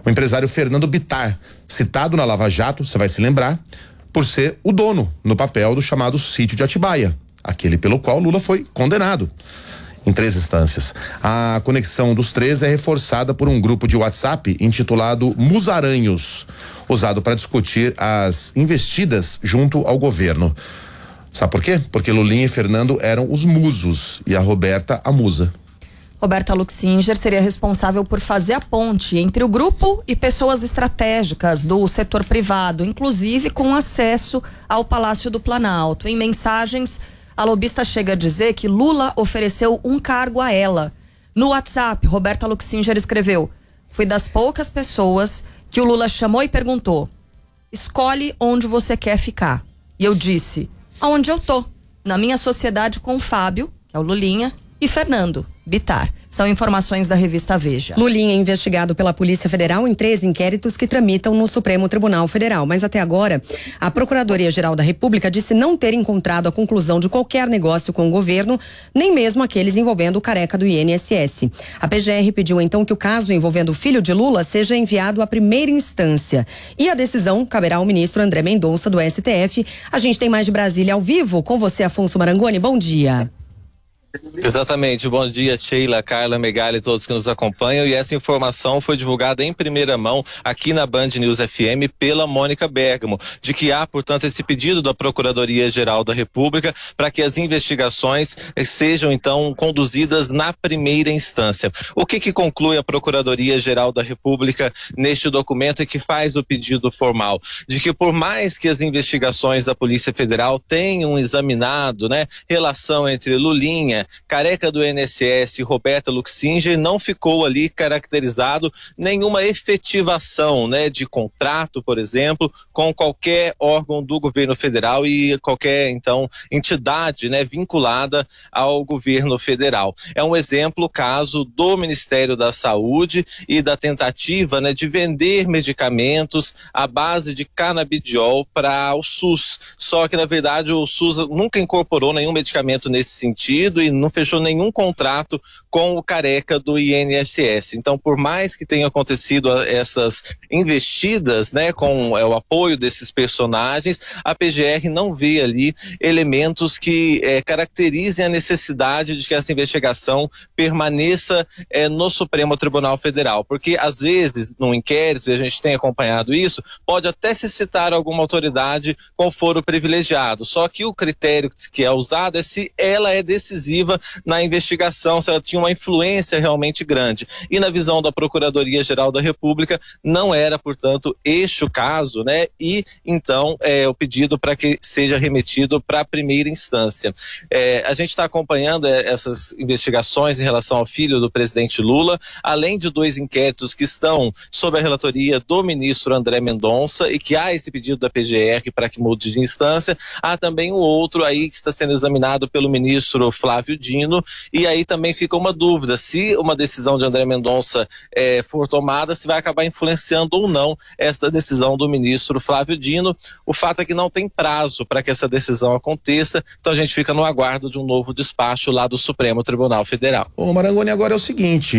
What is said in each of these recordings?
O empresário Fernando Bittar, citado na Lava Jato, você vai se lembrar, por ser o dono, no papel, do chamado Sítio de Atibaia, aquele pelo qual Lula foi condenado em 3 instâncias. A conexão dos 3 é reforçada por um grupo de WhatsApp intitulado Musaranhos, usado para discutir as investidas junto ao governo. Sabe por quê? Porque Lulinha e Fernando eram os musos e a Roberta a musa. Roberta Luxinger seria responsável por fazer a ponte entre o grupo e pessoas estratégicas do setor privado, inclusive com acesso ao Palácio do Planalto. Em mensagens, a lobista chega a dizer que Lula ofereceu um cargo a ela. No WhatsApp, Roberta Luxinger escreveu: "Fui das poucas pessoas que o Lula chamou e perguntou: escolhe onde você quer ficar. E eu disse: aonde eu tô, na minha sociedade com o Fábio, que é o Lulinha, e Fernando Bittar." São informações da revista Veja. Lulinha é investigado pela Polícia Federal em 3 inquéritos que tramitam no Supremo Tribunal Federal. Mas até agora, a Procuradoria-Geral da República disse não ter encontrado a conclusão de qualquer negócio com o governo, nem mesmo aqueles envolvendo o careca do INSS. A PGR pediu então que o caso envolvendo o filho de Lula seja enviado à primeira instância. E a decisão caberá ao ministro André Mendonça, do STF. A gente tem mais de Brasília ao vivo com você, Afonso Marangoni. Bom dia. Exatamente, bom dia Sheila, Carla, Megali e todos que nos acompanham, e essa informação foi divulgada em primeira mão aqui na Band News FM pela Mônica Bergamo, de que há, portanto, esse pedido da Procuradoria-Geral da República para que as investigações sejam então conduzidas na primeira instância. O que conclui a Procuradoria-Geral da República neste documento e que faz o pedido formal? De que por mais que as investigações da Polícia Federal tenham examinado, relação entre Lulinha, careca do INSS e Roberta Luxinger, não ficou ali caracterizado nenhuma efetivação, de contrato, por exemplo, com qualquer órgão do governo federal e qualquer, então, entidade, vinculada ao governo federal. É um exemplo, caso do Ministério da Saúde e da tentativa, de vender medicamentos à base de canabidiol para o SUS. Só que, na verdade, o SUS nunca incorporou nenhum medicamento nesse sentido e não fechou nenhum contrato com o careca do INSS. Então, por mais que tenham acontecido essas investidas, com o apoio desses personagens, a PGR não vê ali elementos que caracterizem a necessidade de que essa investigação permaneça no Supremo Tribunal Federal. Porque, às vezes, num inquérito, e a gente tem acompanhado isso, pode até se citar alguma autoridade com foro privilegiado. Só que o critério que é usado é se ela é decisiva na investigação, se ela tinha uma influência realmente grande. E na visão da Procuradoria-Geral da República, não era, portanto, este o caso, E então o pedido para que seja remetido para a primeira instância. A gente está acompanhando essas investigações em relação ao filho do presidente Lula, além de 2 inquéritos que estão sob a relatoria do ministro André Mendonça e que há esse pedido da PGR para que mude de instância. Há também um outro aí que está sendo examinado pelo ministro Flávio Dino, e aí também fica uma dúvida se uma decisão de André Mendonça for tomada, se vai acabar influenciando ou não essa decisão do ministro Flávio Dino. O fato é que não tem prazo para que essa decisão aconteça, então a gente fica no aguardo de um novo despacho lá do Supremo Tribunal Federal. Ô Marangoni, agora é o seguinte,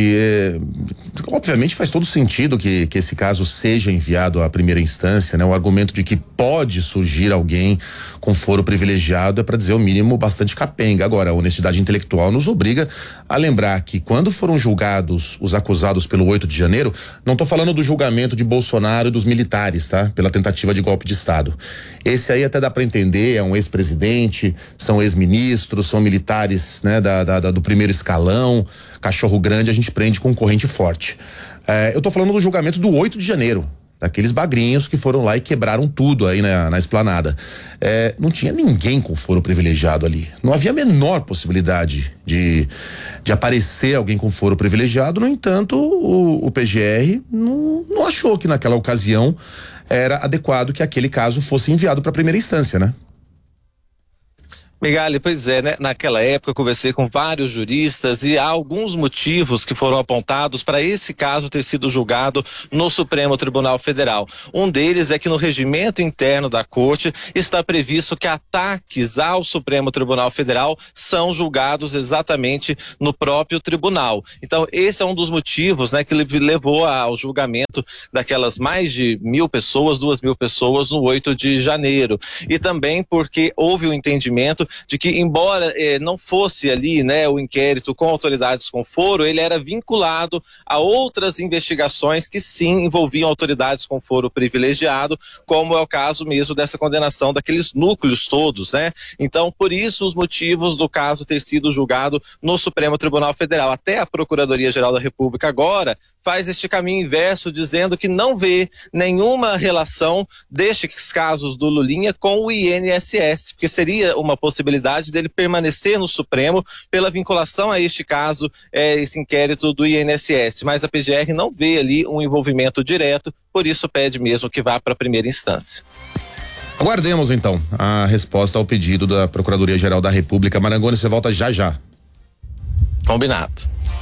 obviamente faz todo sentido que esse caso seja enviado à primeira instância, O argumento de que pode surgir alguém com foro privilegiado é, para dizer o mínimo, bastante capenga. Agora, a honestidade intelectual nos obriga a lembrar que quando foram julgados os acusados pelo 8 de janeiro, não estou falando do julgamento de Bolsonaro e dos militares, tá? Pela tentativa de golpe de Estado. Esse aí até dá para entender, é um ex-presidente, são ex-ministros, são militares, do primeiro escalão, cachorro grande a gente prende com corrente forte. Eu tô falando do julgamento do 8 de janeiro. Daqueles bagrinhos que foram lá e quebraram tudo aí na esplanada. Não tinha ninguém com foro privilegiado ali. Não havia a menor possibilidade de aparecer alguém com foro privilegiado. No entanto, o PGR não achou que naquela ocasião era adequado que aquele caso fosse enviado para a primeira instância, Megali, pois é, né? Naquela época eu conversei com vários juristas e há alguns motivos que foram apontados para esse caso ter sido julgado no Supremo Tribunal Federal. Um deles é que no regimento interno da Corte está previsto que ataques ao Supremo Tribunal Federal são julgados exatamente no próprio tribunal. Então, esse é um dos motivos, né, que levou ao julgamento daquelas mais de 1.000 pessoas, 2.000 pessoas no 8 de janeiro. E também porque houve o entendimento de que, embora não fosse ali, né, o inquérito com autoridades com foro, ele era vinculado a outras investigações que sim envolviam autoridades com foro privilegiado, como é o caso mesmo dessa condenação daqueles núcleos todos, né? Então, por isso os motivos do caso ter sido julgado no Supremo Tribunal Federal. Até a Procuradoria-Geral da República agora faz este caminho inverso, dizendo que não vê nenhuma relação destes casos do Lulinha com o INSS, porque seria uma possibilidade dele permanecer no Supremo pela vinculação a este caso, esse inquérito do INSS, mas a PGR não vê ali um envolvimento direto, por isso pede mesmo que vá para a primeira instância. Aguardemos então a resposta ao pedido da Procuradoria-Geral da República. Marangoni, você volta já já. Combinado.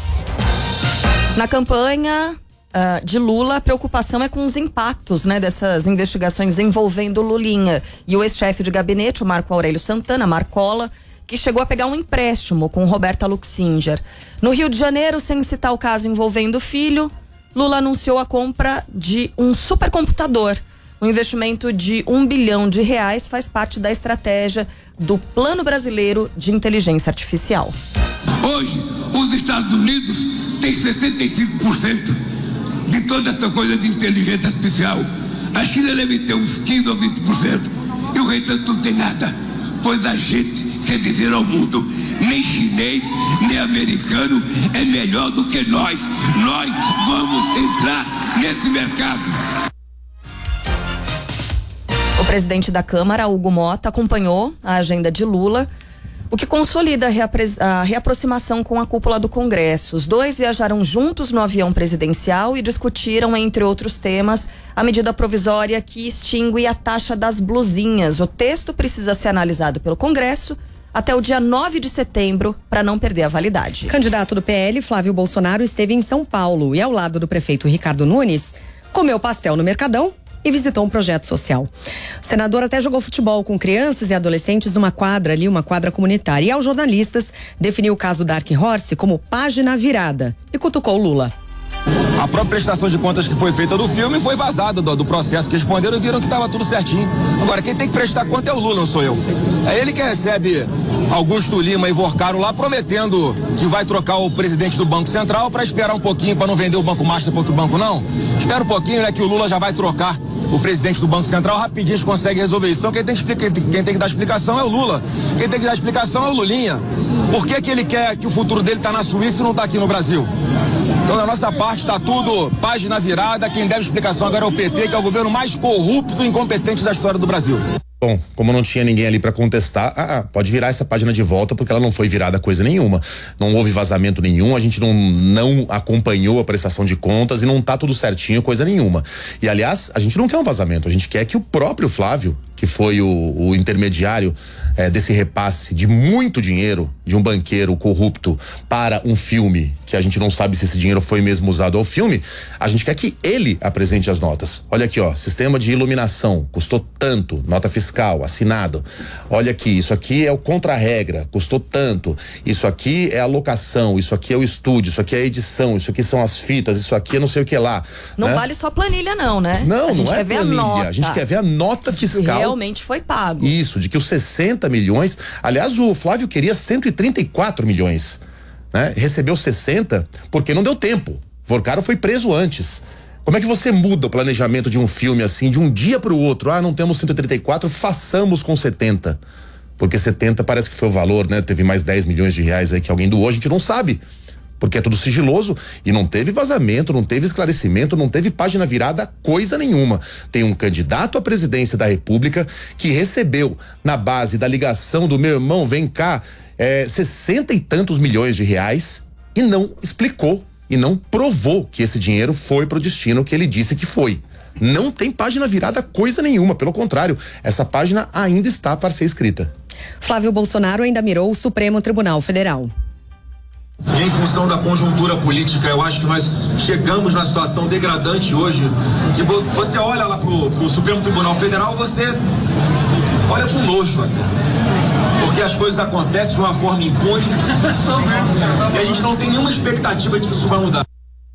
Na campanha de Lula, a preocupação é com os impactos, né, dessas investigações envolvendo Lulinha. E o ex-chefe de gabinete, o Marco Aurélio Santana, Marcola, que chegou a pegar um empréstimo com Roberta Luxinger. No Rio de Janeiro, sem citar o caso envolvendo o filho, Lula anunciou a compra de um supercomputador. O investimento de R$1 bilhão faz parte da estratégia do Plano Brasileiro de Inteligência Artificial. Hoje, os Estados Unidos têm 65% de toda essa coisa de inteligência artificial. A China deve ter uns 15% ou 20%. E o restante não tem nada. Pois a gente quer dizer ao mundo, nem chinês, nem americano é melhor do que nós. Nós vamos entrar nesse mercado. O presidente da Câmara, Hugo Motta, acompanhou a agenda de Lula, o que consolida a reaproximação com a cúpula do Congresso. Os dois viajaram juntos no avião presidencial e discutiram, entre outros temas, a medida provisória que extingue a taxa das blusinhas. O texto precisa ser analisado pelo Congresso até o dia 9 de setembro para não perder a validade. Candidato do PL, Flávio Bolsonaro, esteve em São Paulo e, ao lado do prefeito Ricardo Nunes, comeu pastel no Mercadão e visitou um projeto social. O senador até jogou futebol com crianças e adolescentes numa quadra ali, uma quadra comunitária. E aos jornalistas, definiu o caso Dark Horse como página virada e cutucou Lula. A própria prestação de contas que foi feita do filme foi vazada do processo que responderam e viram que estava tudo certinho. Agora, quem tem que prestar conta é o Lula, não sou eu. É ele que recebe Augusto Lima e Vorcaro lá prometendo que vai trocar o presidente do Banco Central para esperar um pouquinho, para não vender o Banco Master para outro banco, não. Espera um pouquinho, né, que o Lula já vai trocar o presidente do Banco Central, rapidinho a gente consegue resolver isso. Então quem tem que dar explicação é o Lula. Quem tem que dar explicação é o Lulinha. Por que ele quer que o futuro dele tá na Suíça e não tá aqui no Brasil? Então da nossa parte tá tudo página virada. Quem deve explicação agora é o PT, que é o governo mais corrupto e incompetente da história do Brasil. Bom, como não tinha ninguém ali para contestar, pode virar essa página de volta, porque ela não foi virada coisa nenhuma. Não houve vazamento nenhum, a gente não acompanhou a prestação de contas e não tá tudo certinho, coisa nenhuma. E aliás, a gente não quer um vazamento, a gente quer que o próprio Flávio, que foi o intermediário desse repasse de muito dinheiro de um banqueiro corrupto para um filme, que a gente não sabe se esse dinheiro foi mesmo usado ao filme, a gente quer que ele apresente as notas. Olha aqui, ó, sistema de iluminação, custou tanto, nota fiscal, assinado. Olha aqui, isso aqui é o contra-regra, custou tanto. Isso aqui é a locação, isso aqui é o estúdio, isso aqui é a edição, isso aqui são as fitas, isso aqui é não sei o que lá. Não né? vale só planilha não, né? Não, a gente não quer é ver planilha, a nota. a gente quer ver a nota fiscal. Realmente foi pago. Isso, de que os 60 milhões, aliás, o Flávio queria 134 milhões, né? Recebeu 60 porque não deu tempo. Vorcaro foi preso antes. Como é que você muda o planejamento de um filme assim, de um dia para o outro? Não temos 134, façamos com 70. Porque 70 parece que foi o valor, né? Teve mais 10 milhões de reais aí que alguém doou, a gente não sabe. Porque é tudo sigiloso e não teve vazamento, não teve esclarecimento, não teve página virada, coisa nenhuma. Tem um candidato à presidência da República que recebeu, na base da ligação do meu irmão, vem cá, 60 e tantos milhões de reais e não explicou e não provou que esse dinheiro foi pro destino que ele disse que foi. Não tem página virada coisa nenhuma, pelo contrário, essa página ainda está para ser escrita. Flávio Bolsonaro ainda mirou o Supremo Tribunal Federal. E em função da conjuntura política, eu acho que nós chegamos na situação degradante hoje. Que você olha lá pro Supremo Tribunal Federal, você olha com nojo até. Porque as coisas acontecem de uma forma impune e a gente não tem nenhuma expectativa de que isso vai mudar.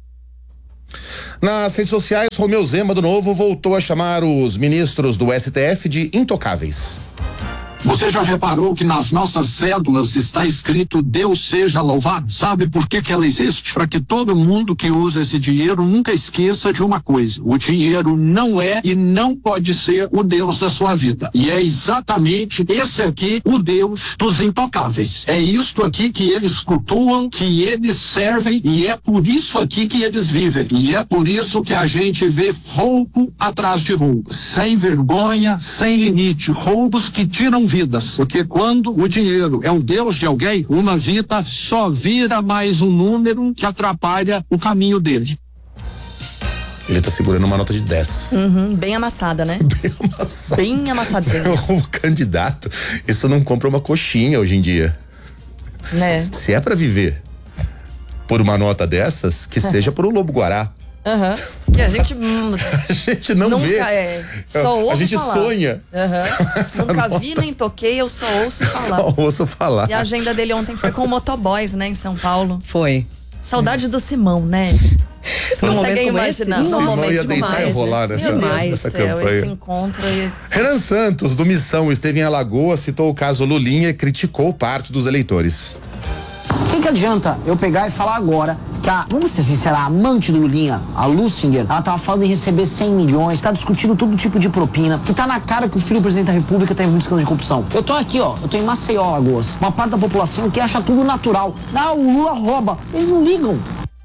Nas redes sociais, Romeu Zema, do Novo, voltou a chamar os ministros do STF de intocáveis. Você já reparou que nas nossas cédulas está escrito Deus seja louvado? Sabe por que ela existe? Para que todo mundo que usa esse dinheiro nunca esqueça de uma coisa: o dinheiro não é e não pode ser o Deus da sua vida. E é exatamente esse aqui o Deus dos intocáveis. É isto aqui que eles cultuam, que eles servem, e é por isso aqui que eles vivem. E é por isso que a gente vê roubo atrás de roubo, sem vergonha, sem limite, roubos que tiram vidas, porque quando o dinheiro é o Deus de alguém, uma vida só vira mais um número que atrapalha o caminho dele. Ele tá segurando uma nota de 10. Bem amassada, né? Bem amassada. Bem amassadinha. O candidato, isso não compra uma coxinha hoje em dia. Né? Se é pra viver por uma nota dessas, que seja por um lobo-guará. Que a gente A gente não nunca vê. só ouve a gente falar. sonha. Nunca vi nem toquei, eu só ouço falar. Só ouço falar. E a agenda dele ontem foi com o Motoboys, né, em São Paulo. Foi. Saudade do Simão, né? Você Num consegue momento como imaginar? esse? Num Simão momento ia deitar demais, e rolar né? nessa, Meu Deus do nessa céu, campanha. esse encontro aí. Renan Santos, do Missão, esteve em Alagoas, citou o caso Lulinha e criticou parte dos eleitores. O que adianta eu pegar e falar agora que vamos ser sinceros, a amante do Lulinha, a Lusinger, ela tava falando em receber 100 milhões, tá discutindo todo tipo de propina, que tá na cara que o filho do presidente da República tá envolvido em escândalo de corrupção. Eu tô aqui, eu tô em Maceió, Alagoas. Uma parte da população que acha tudo natural. Não, o Lula rouba. Eles não ligam.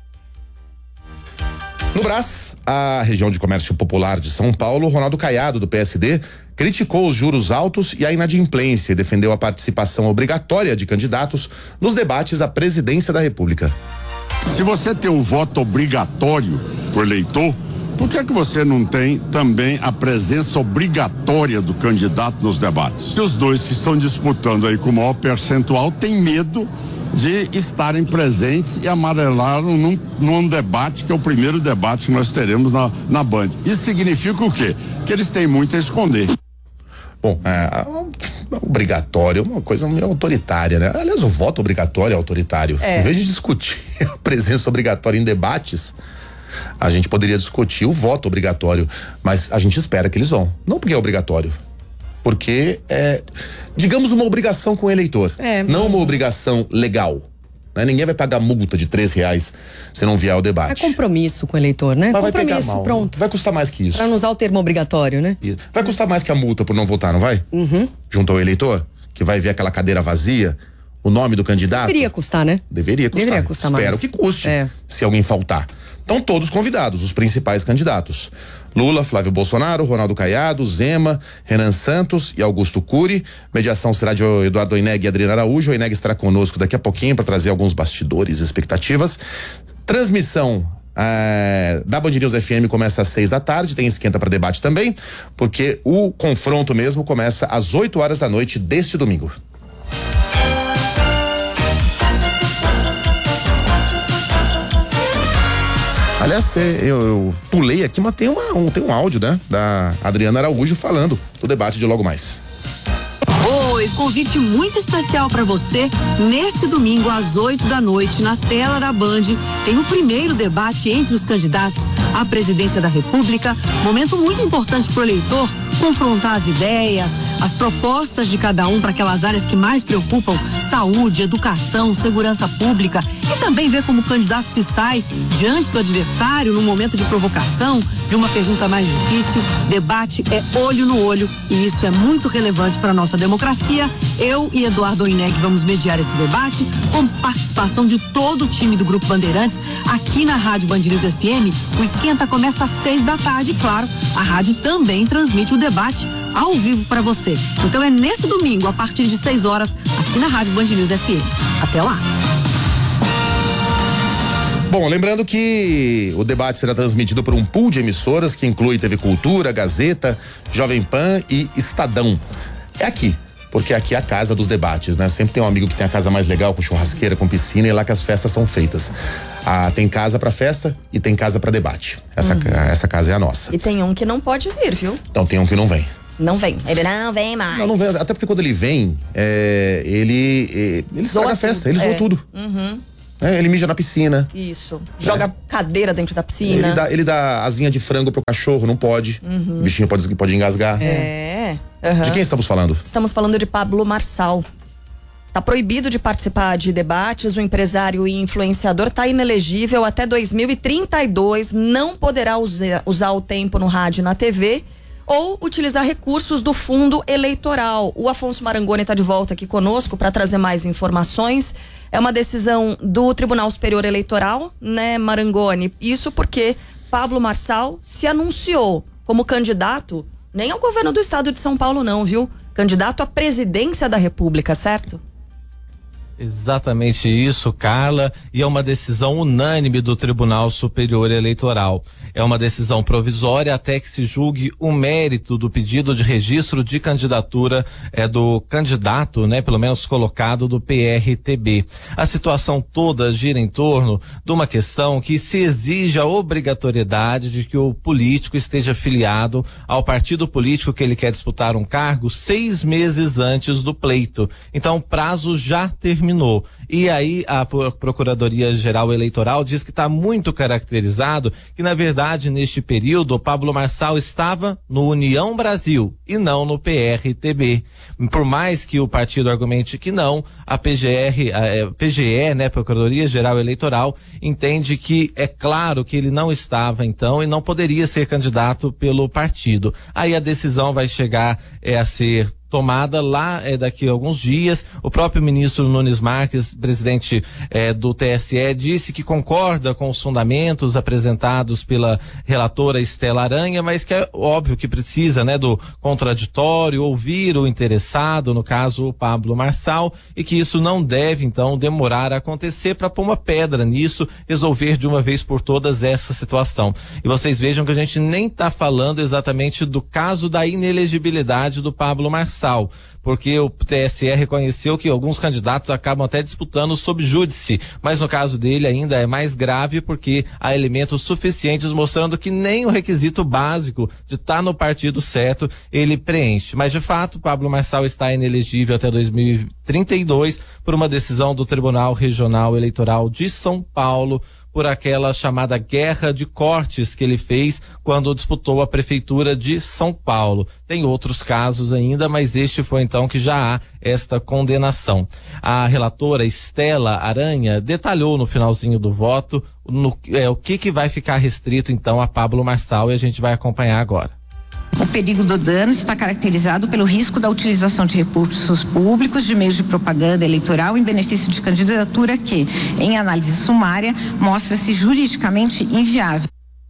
No Brás, a região de comércio popular de São Paulo, Ronaldo Caiado, do PSD, criticou os juros altos e a inadimplência e defendeu a participação obrigatória de candidatos nos debates à presidência da República. Se você tem um voto obrigatório por eleitor, por que você não tem também a presença obrigatória do candidato nos debates? Os dois que estão disputando aí com o maior percentual têm medo de estarem presentes e amarelaram num debate que é o primeiro debate que nós teremos na Band. Isso significa o quê? Que eles têm muito a esconder. Bom, obrigatório é uma coisa meio autoritária, né? Aliás, o voto obrigatório é autoritário. Em vez de discutir a presença obrigatória em debates, a gente poderia discutir o voto obrigatório, mas a gente espera que eles vão. Não porque é obrigatório, porque é, digamos, uma obrigação com o eleitor, não uma obrigação legal. Né? Ninguém vai pagar multa de R$3 se não vier ao debate. É compromisso com o eleitor, né? Mas compromisso, vai pegar mal, pronto. Vai custar mais que isso. Pra não usar o termo obrigatório, né? Vai custar mais que a multa por não votar, não vai? Junto ao eleitor, que vai ver aquela cadeira vazia, o nome do candidato. Deveria custar, né? Deveria custar mais. Espero que custe, se alguém faltar. Estão todos convidados, os principais candidatos. Lula, Flávio Bolsonaro, Ronaldo Caiado, Zema, Renan Santos e Augusto Cury. Mediação será de Eduardo Oineg e Adriana Araújo. O Oineg estará conosco daqui a pouquinho para trazer alguns bastidores e expectativas. Transmissão da Band News FM começa às 6 da tarde, tem esquenta para debate também, porque o confronto mesmo começa às 8 horas da noite deste domingo. Aliás, eu pulei aqui, mas tem um áudio, né? Da Adriana Araújo falando do debate de logo mais. Oi, convite muito especial para você. Nesse domingo, às 8 da noite, na tela da Band, tem o primeiro debate entre os candidatos à presidência da República. Momento muito importante para o eleitor confrontar as ideias, as propostas de cada um para aquelas áreas que mais preocupam: saúde, educação, segurança pública, e também ver como o candidato se sai diante do adversário num momento de provocação, de uma pergunta mais difícil. Debate é olho no olho e isso é muito relevante para a nossa democracia. Eu e Eduardo Oineg vamos mediar esse debate com participação de todo o time do Grupo Bandeirantes aqui na Rádio Band News FM. O esquenta começa às 6 da tarde e, claro, a rádio também transmite o debate ao vivo para você. Então é nesse domingo, a partir de 6 horas, aqui na Rádio Band News FM. Até lá! Bom, lembrando que o debate será transmitido por um pool de emissoras que inclui TV Cultura, Gazeta, Jovem Pan e Estadão. É aqui, porque aqui é a casa dos debates, né? Sempre tem um amigo que tem a casa mais legal, com churrasqueira, com piscina, e lá que as festas são feitas. Tem casa pra festa e tem casa pra debate. Essa casa é a nossa. E tem um que não pode vir, viu? Então tem um que não vem. Não vem. Ele não vem mais. Não vem. Até porque quando ele vem, ele estraga a festa, ele zoa tudo. Uhum. Ele mija na piscina. Isso. Joga cadeira dentro da piscina. Ele dá asinha de frango pro cachorro, não pode. O bichinho pode engasgar. De quem estamos falando? Estamos falando de Pablo Marçal. Tá proibido de participar de debates, o empresário e influenciador tá inelegível até 2032, não poderá usar o tempo no rádio e na TV ou utilizar recursos do fundo eleitoral. O Afonso Marangoni está de volta aqui conosco para trazer mais informações. É uma decisão do Tribunal Superior Eleitoral, né, Marangoni? Isso porque Pablo Marçal se anunciou como candidato, nem ao governo do estado de São Paulo não, viu? Candidato à presidência da República, certo? Exatamente isso, Carla, e é uma decisão unânime do Tribunal Superior Eleitoral. É uma decisão provisória até que se julgue o mérito do pedido de registro de candidatura do candidato, né, pelo menos colocado do PRTB. A situação toda gira em torno de uma questão que se exige a obrigatoriedade de que o político esteja filiado ao partido político que ele quer disputar um cargo 6 meses antes do pleito. Então o prazo já terminou. E aí a Procuradoria-Geral Eleitoral diz que está muito caracterizado que, na verdade, neste período, o Pablo Marçal estava no União Brasil e não no PRTB. Por mais que o partido argumente que não, a PGE, né, Procuradoria-Geral Eleitoral, entende que é claro que ele não estava, então, e não poderia ser candidato pelo partido. Aí a decisão vai chegar a ser tomada lá daqui a alguns dias. O próprio ministro Nunes Marques, presidente do TSE, disse que concorda com os fundamentos apresentados pela relatora Estela Aranha, mas que é óbvio que precisa, né, do contraditório, ouvir o interessado, no caso o Pablo Marçal, e que isso não deve então demorar a acontecer para pôr uma pedra nisso, resolver de uma vez por todas essa situação. E vocês vejam que a gente nem está falando exatamente do caso da inelegibilidade do Pablo Marçal, porque o TSE reconheceu que alguns candidatos acabam até disputando sob júdice, mas no caso dele ainda é mais grave porque há elementos suficientes mostrando que nem o requisito básico de estar no partido certo ele preenche. Mas de fato, Pablo Marçal está inelegível até 2032 por uma decisão do Tribunal Regional Eleitoral de São Paulo, por aquela chamada guerra de cortes que ele fez quando disputou a prefeitura de São Paulo. Tem outros casos ainda, mas este foi então que já há esta condenação. A relatora Estela Aranha detalhou no finalzinho do voto o que vai ficar restrito então a Pablo Marçal, e a gente vai acompanhar agora. O perigo do dano está caracterizado pelo risco da utilização de recursos públicos de meios de propaganda eleitoral em benefício de candidatura que, em análise sumária, mostra-se juridicamente inviável.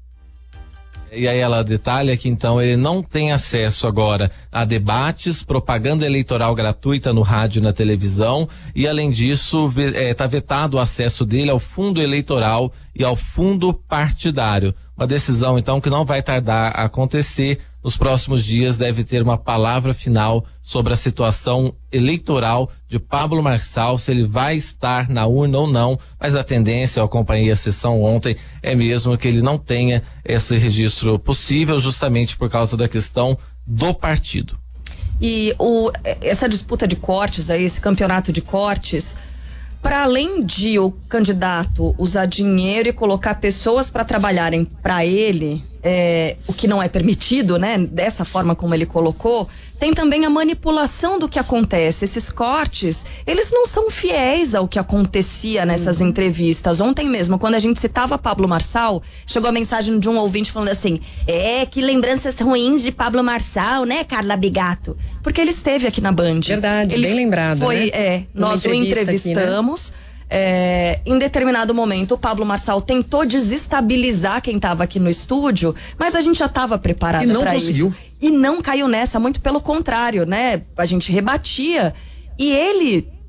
E aí ela detalha que então ele não tem acesso agora a debates, propaganda eleitoral gratuita no rádio e na televisão, e além disso está vetado o acesso dele ao fundo eleitoral e ao fundo partidário. Uma decisão então que não vai tardar a acontecer. Nos próximos dias deve ter uma palavra final sobre a situação eleitoral de Pablo Marçal, se ele vai estar na urna ou não, mas a tendência, eu acompanhei a sessão ontem, é mesmo que ele não tenha esse registro possível, justamente por causa da questão do partido. E essa disputa de cortes aí, esse campeonato de cortes, para além de o candidato usar dinheiro e colocar pessoas para trabalharem para ele, o que não é permitido, né? Dessa forma como ele colocou, tem também a manipulação do que acontece. Esses cortes, eles não são fiéis ao que acontecia nessas entrevistas. Ontem mesmo, quando a gente citava Pablo Marçal, chegou a mensagem de um ouvinte falando assim: que lembranças ruins de Pablo Marçal, né, Carla Bigato? Porque ele esteve aqui na Band. Verdade, bem lembrado, foi, né? Nós o entrevistamos. Aqui, né? Em determinado momento o Pablo Marçal tentou desestabilizar quem estava aqui no estúdio, mas a gente já estava preparado para isso. E não caiu nessa, muito pelo contrário, né? A gente rebatia e ele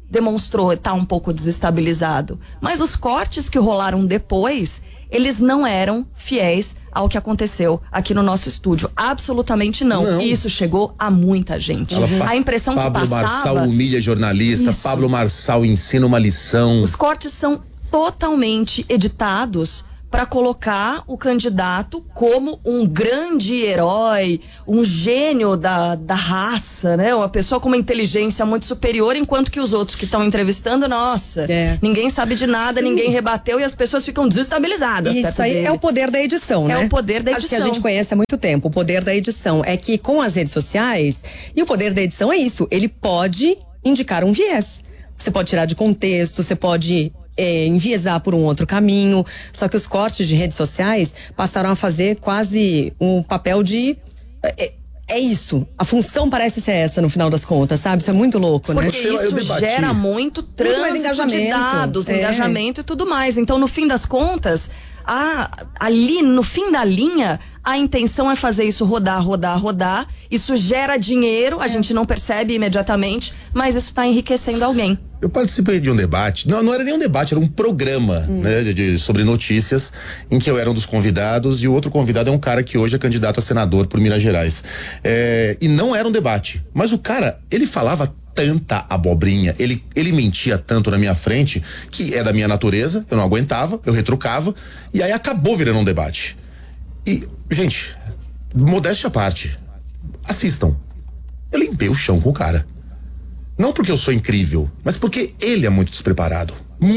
demonstrou estar um pouco desestabilizado. Mas os cortes que rolaram depois, eles não eram fiéis ao que aconteceu aqui no nosso estúdio. Absolutamente não. E isso chegou a muita gente. A impressão que passava... Pablo Marçal humilha jornalista, isso. Pablo Marçal ensina uma lição. Os cortes são totalmente editados para colocar o candidato como um grande herói, um gênio da raça, né? Uma pessoa com uma inteligência muito superior, enquanto que os outros que estão entrevistando, nossa, ninguém sabe de nada, ninguém rebateu e as pessoas ficam desestabilizadas. Isso aí é o poder da edição, né? É o poder da edição. Acho que a gente conhece há muito tempo. O poder da edição é que com as redes sociais, e o poder da edição é isso, ele pode indicar um viés. Você pode tirar de contexto, você pode enviesar por um outro caminho, só que os cortes de redes sociais passaram a fazer quase um papel de... É isso, a função parece ser essa no final das contas, sabe? Isso é muito louco, né? Porque isso gera muito trânsito de dados, engajamento e tudo mais. Então, no fim das contas, ali no fim da linha, a intenção é fazer isso rodar. Isso gera dinheiro, a gente não percebe imediatamente, mas isso está enriquecendo alguém. Eu participei de um debate, não era nem um debate, era um programa, né, sobre notícias, em que eu era um dos convidados e o outro convidado é um cara que hoje é candidato a senador por Minas Gerais. E não era um debate, mas o cara, ele falava tanta abobrinha, ele mentia tanto na minha frente, que é da minha natureza, eu não aguentava, eu retrucava, e aí acabou virando um debate. E, gente, modéstia à parte, assistam. Eu limpei o chão com o cara. Não porque eu sou incrível, mas porque ele é muito despreparado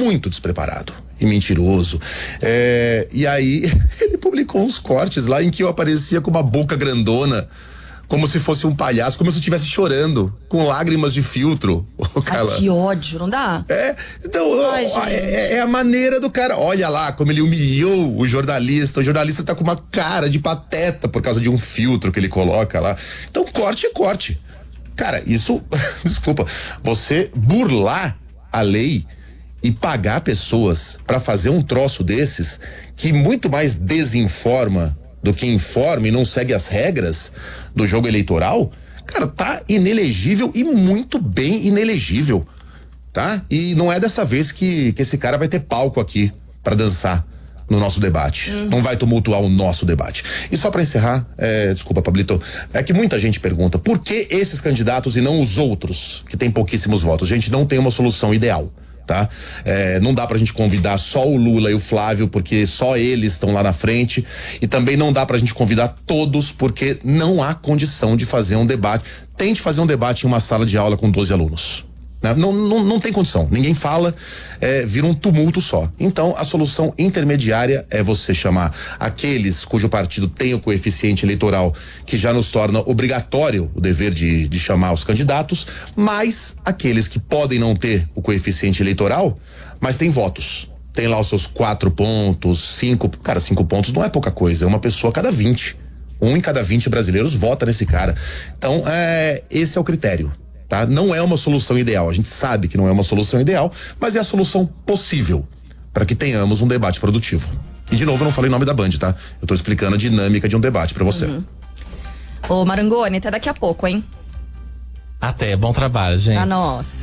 e mentiroso. E aí ele publicou uns cortes lá em que eu aparecia com uma boca grandona, como se fosse um palhaço, como se eu estivesse chorando, com lágrimas de filtro. Que ódio, não dá? Então, é a maneira do cara. Olha lá como ele humilhou o jornalista tá com uma cara de pateta por causa de um filtro que ele coloca lá. Então, corte é corte. Cara, isso, desculpa, você burlar a lei e pagar pessoas pra fazer um troço desses, que muito mais desinforma do que informa e não segue as regras do jogo eleitoral, cara, tá inelegível e muito bem inelegível, tá? E não é dessa vez que esse cara vai ter palco aqui pra dançar no nosso debate. Não vai tumultuar o nosso debate. E só pra encerrar, desculpa, Pablito, é que muita gente pergunta por que esses candidatos e não os outros, que tem pouquíssimos votos. A gente não tem uma solução ideal, tá? Não dá pra gente convidar só o Lula e o Flávio, porque só eles estão lá na frente, e também não dá pra gente convidar todos, porque não há condição de fazer um debate. Tente fazer um debate em uma sala de aula com 12 alunos. Não tem condição, ninguém fala, vira um tumulto só. Então a solução intermediária é você chamar aqueles cujo partido tem o coeficiente eleitoral que já nos torna obrigatório o dever de chamar os candidatos, mas aqueles que podem não ter o coeficiente eleitoral, mas tem votos, tem lá os seus 4 pontos, 5, cara, 5 pontos não é pouca coisa, é uma pessoa a cada 20, 1 em cada 20 brasileiros vota nesse cara. Então esse é o critério. Tá? Não é uma solução ideal, a gente sabe que não é uma solução ideal, mas é a solução possível para que tenhamos um debate produtivo. E de novo, eu não falei nome da Band, tá? Eu tô explicando a dinâmica de um debate para você. Ô Marangoni, até daqui a pouco, hein? Até, bom trabalho, gente. A nós.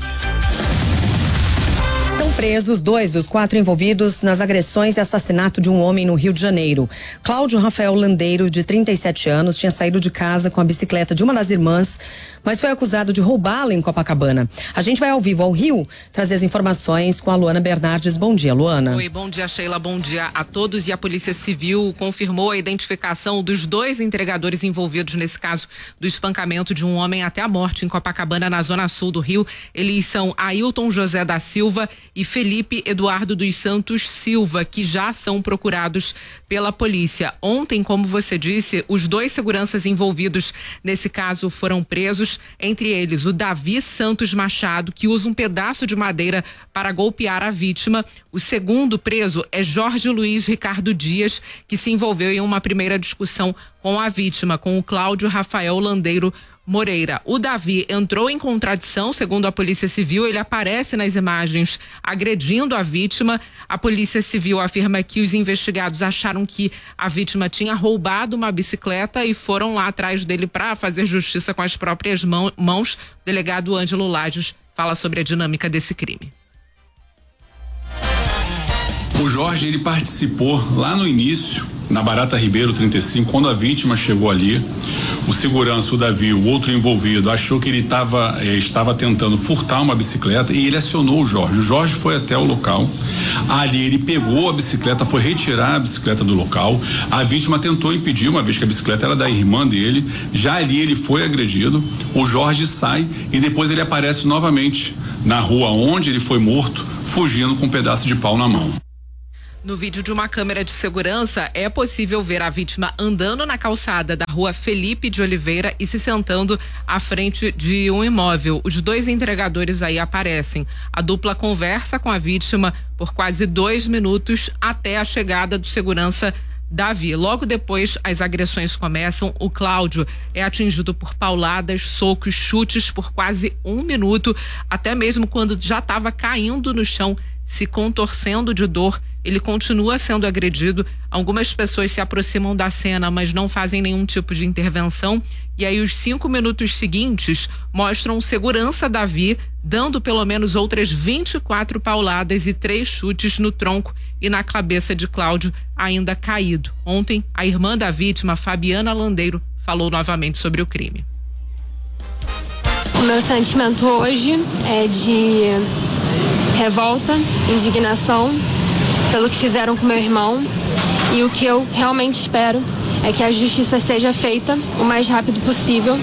Estão presos 2 dos 4 envolvidos nas agressões e assassinato de um homem no Rio de Janeiro. Cláudio Rafael Landeiro, de 37 anos, tinha saído de casa com a bicicleta de uma das irmãs, mas foi acusado de roubá-la em Copacabana. A gente vai ao vivo ao Rio trazer as informações com a Luana Bernardes. Bom dia, Luana. Oi, bom dia, Sheila, bom dia a todos. E a Polícia Civil confirmou a identificação dos 2 entregadores envolvidos nesse caso do espancamento de um homem até a morte em Copacabana, na zona sul do Rio. Eles são Ailton José da Silva e Felipe Eduardo dos Santos Silva, que já são procurados pela polícia. Ontem, como você disse, os 2 seguranças envolvidos nesse caso foram presos, entre eles o Davi Santos Machado, que usa um pedaço de madeira para golpear a vítima. O segundo preso é Jorge Luiz Ricardo Dias, que se envolveu em uma primeira discussão com a vítima, com o Cláudio Rafael Landeiro Moreira. O Davi entrou em contradição, segundo a Polícia Civil, ele aparece nas imagens agredindo a vítima. A Polícia Civil afirma que os investigados acharam que a vítima tinha roubado uma bicicleta e foram lá atrás dele para fazer justiça com as próprias mãos. O delegado Ângelo Lages fala sobre a dinâmica desse crime. O Jorge, ele participou lá no início, na Barata Ribeiro 35, quando a vítima chegou ali. O segurança, o Davi, o outro envolvido, achou que ele estava tentando furtar uma bicicleta e ele acionou o Jorge. O Jorge foi até o local. Ali ele pegou a bicicleta, foi retirar a bicicleta do local. A vítima tentou impedir, uma vez que a bicicleta era da irmã dele. Já ali ele foi agredido. O Jorge sai e depois ele aparece novamente na rua onde ele foi morto, fugindo com um pedaço de pau na mão. No vídeo de uma câmera de segurança, é possível ver a vítima andando na calçada da rua Felipe de Oliveira e se sentando à frente de um imóvel. Os dois entregadores aí aparecem. A dupla conversa com a vítima por quase 2 minutos até a chegada do segurança Davi. Logo depois, as agressões começam. O Cláudio é atingido por pauladas, socos, chutes por quase 1 minuto, até mesmo quando já estava caindo no chão, se contorcendo de dor. Ele continua sendo agredido. Algumas pessoas se aproximam da cena, mas não fazem nenhum tipo de intervenção. E aí os 5 minutos seguintes mostram o segurança Davi dando pelo menos outras 24 pauladas e 3 chutes no tronco e na cabeça de Cláudio, ainda caído. Ontem, a irmã da vítima, Fabiana Landeiro, falou novamente sobre o crime. O meu sentimento hoje é de revolta, indignação pelo que fizeram com meu irmão, e o que eu realmente espero é que a justiça seja feita o mais rápido possível,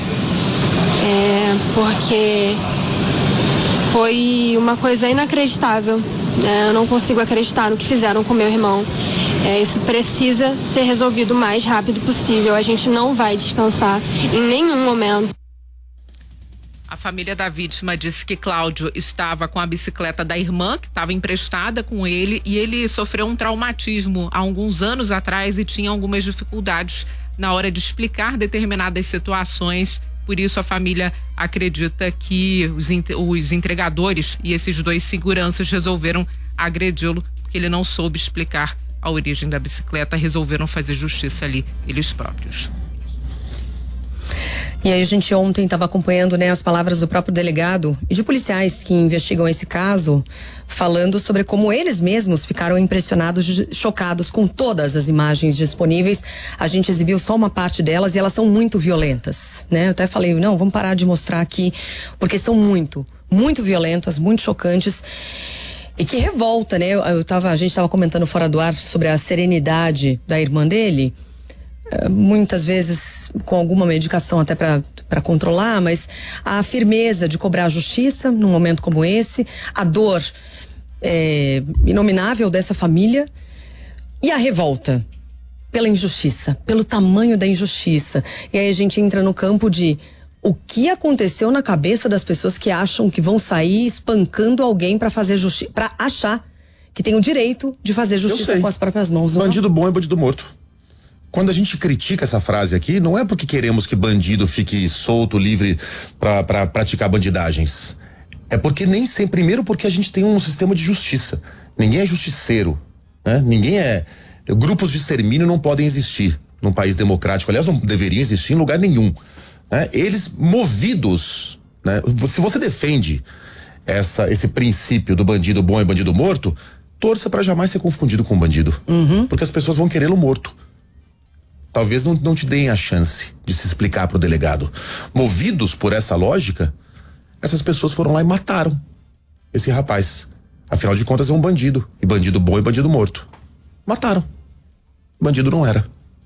porque foi uma coisa inacreditável, eu não consigo acreditar no que fizeram com meu irmão. Isso precisa ser resolvido o mais rápido possível, a gente não vai descansar em nenhum momento. A família da vítima disse que Cláudio estava com a bicicleta da irmã, que estava emprestada com ele, e ele sofreu um traumatismo há alguns anos atrás e tinha algumas dificuldades na hora de explicar determinadas situações. Por isso, a família acredita que os entregadores e esses 2 seguranças resolveram agredi-lo, porque ele não soube explicar a origem da bicicleta, resolveram fazer justiça ali, eles próprios. E aí a gente ontem estava acompanhando, né, as palavras do próprio delegado e de policiais que investigam esse caso, falando sobre como eles mesmos ficaram impressionados, chocados com todas as imagens disponíveis. A gente exibiu só uma parte delas e elas são muito violentas, né? Eu até falei, não, vamos parar de mostrar aqui, porque são muito violentas, muito chocantes. E que revolta, né? A gente estava comentando fora do ar sobre a serenidade da irmã dele. Muitas vezes com alguma medicação até para controlar, mas a firmeza de cobrar a justiça num momento como esse, a dor inominável dessa família e a revolta pela injustiça, pelo tamanho da injustiça. E aí a gente entra no campo de o que aconteceu na cabeça das pessoas que acham que vão sair espancando alguém para fazer justiça, para achar que tem o direito de fazer justiça com as próprias mãos. Bandido bom é bandido morto. Quando a gente critica essa frase aqui, não é porque queremos que bandido fique solto, livre para praticar bandidagens. É porque nem sempre, primeiro porque a gente tem um sistema de justiça. Ninguém é justiceiro, né? Grupos de extermínio não podem existir num país democrático. Aliás, não deveriam existir em lugar nenhum, né? Eles movidos, né? Se você defende esse princípio do bandido bom e bandido morto, torça para jamais ser confundido com bandido. Porque as pessoas vão querê-lo morto. Talvez não te deem a chance de se explicar pro delegado. Movidos por essa lógica, essas pessoas foram lá e mataram esse rapaz. Afinal de contas é um bandido. E bandido bom e bandido morto. Mataram. Bandido não era.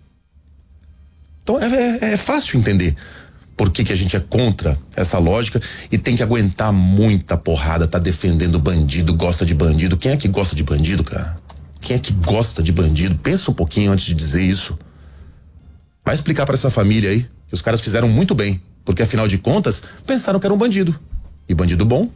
Então é fácil entender por que a gente é contra essa lógica e tem que aguentar muita porrada, tá defendendo bandido, gosta de bandido. Quem é que gosta de bandido, cara? Quem é que gosta de bandido? Pensa um pouquinho antes de dizer isso. Vai explicar para essa família aí que os caras fizeram muito bem, porque afinal de contas pensaram que era um bandido. E bandido bom.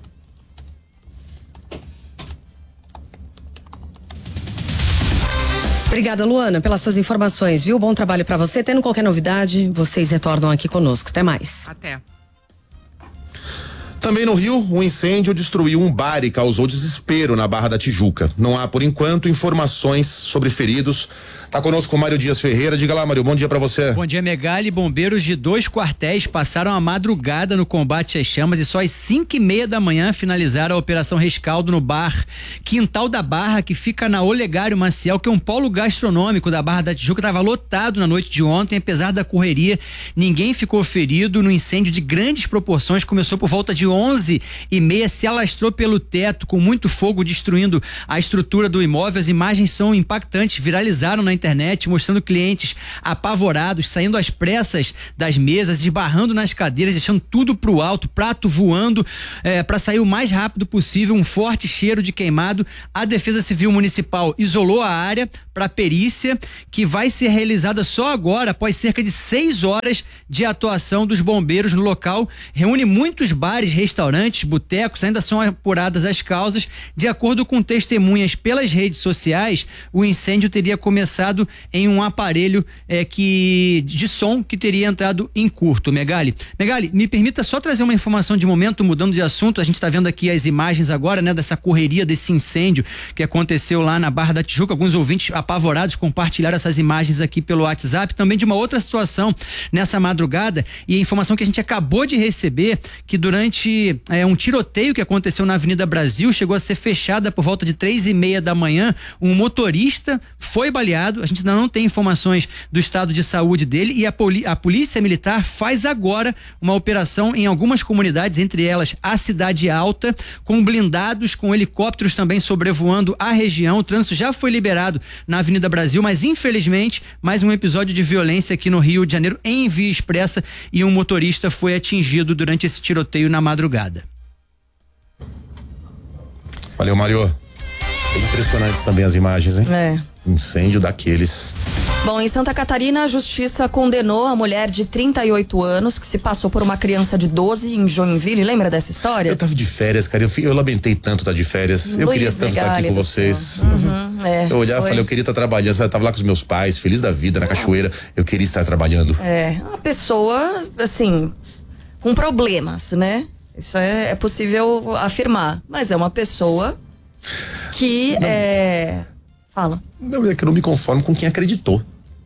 Obrigada, Luana, pelas suas informações, viu? Bom trabalho para você. Tendo qualquer novidade, vocês retornam aqui conosco. Até mais. Até. Também no Rio, um incêndio destruiu um bar e causou desespero na Barra da Tijuca. Não há, por enquanto, informações sobre feridos. Tá conosco o Mário Dias Ferreira. Diga lá, Mário, bom dia pra você. Bom dia, Megali. Bombeiros de 2 quartéis passaram a madrugada no combate às chamas e só às 5:30 da manhã finalizaram a Operação Rescaldo no bar Quintal da Barra, que fica na Olegário Maciel, que é um polo gastronômico da Barra da Tijuca. Estava lotado na noite de ontem, apesar da correria, ninguém ficou ferido no incêndio de grandes proporções. Começou por volta de 11:30, se alastrou pelo teto com muito fogo, destruindo a estrutura do imóvel. As imagens são impactantes, viralizaram na internet, mostrando clientes apavorados, saindo às pressas das mesas, esbarrando nas cadeiras, deixando tudo pro alto, prato voando, para sair o mais rápido possível. Um forte cheiro de queimado. A Defesa Civil Municipal isolou a área para perícia, que vai ser realizada só agora, após cerca de 6 horas de atuação dos bombeiros no local. Reúne muitos bares, restaurantes, botecos, ainda são apuradas as causas. De acordo com testemunhas pelas redes sociais, o incêndio teria começado em um aparelho de som que teria entrado em curto. Megali, me permita só trazer uma informação de momento, mudando de assunto. A gente está vendo aqui as imagens agora, né, dessa correria, desse incêndio que aconteceu lá na Barra da Tijuca. Alguns ouvintes apavorados compartilharam essas imagens aqui pelo WhatsApp, também de uma outra situação nessa madrugada, e a informação que a gente acabou de receber, que durante um tiroteio que aconteceu na Avenida Brasil, chegou a ser fechada por volta de 3:30 da manhã, um motorista foi baleado. A gente ainda não tem informações do estado de saúde dele, e a Polícia Militar faz agora uma operação em algumas comunidades, entre elas a Cidade Alta, com blindados, com helicópteros também sobrevoando a região. O trânsito já foi liberado na Avenida Brasil, mas infelizmente mais um episódio de violência aqui no Rio de Janeiro em via expressa, e um motorista foi atingido durante esse tiroteio na madrugada. Valeu, Mário. Bem impressionantes também as imagens, hein? Incêndio daqueles. Bom, em Santa Catarina, a justiça condenou a mulher de 38 anos que se passou por uma criança de 12 em Joinville. Lembra dessa história? Eu tava de férias, cara. Eu lamentei tanto estar de férias. Eu queria tanto estar aqui com vocês. Eu olhava e falei, eu queria estar trabalhando. Eu tava lá com os meus pais, feliz da vida, na cachoeira. Eu queria estar trabalhando. Uma pessoa, assim, com problemas, né? Isso é possível afirmar. Mas é uma pessoa que Fala. Não, é que eu não me conformo com quem acreditou.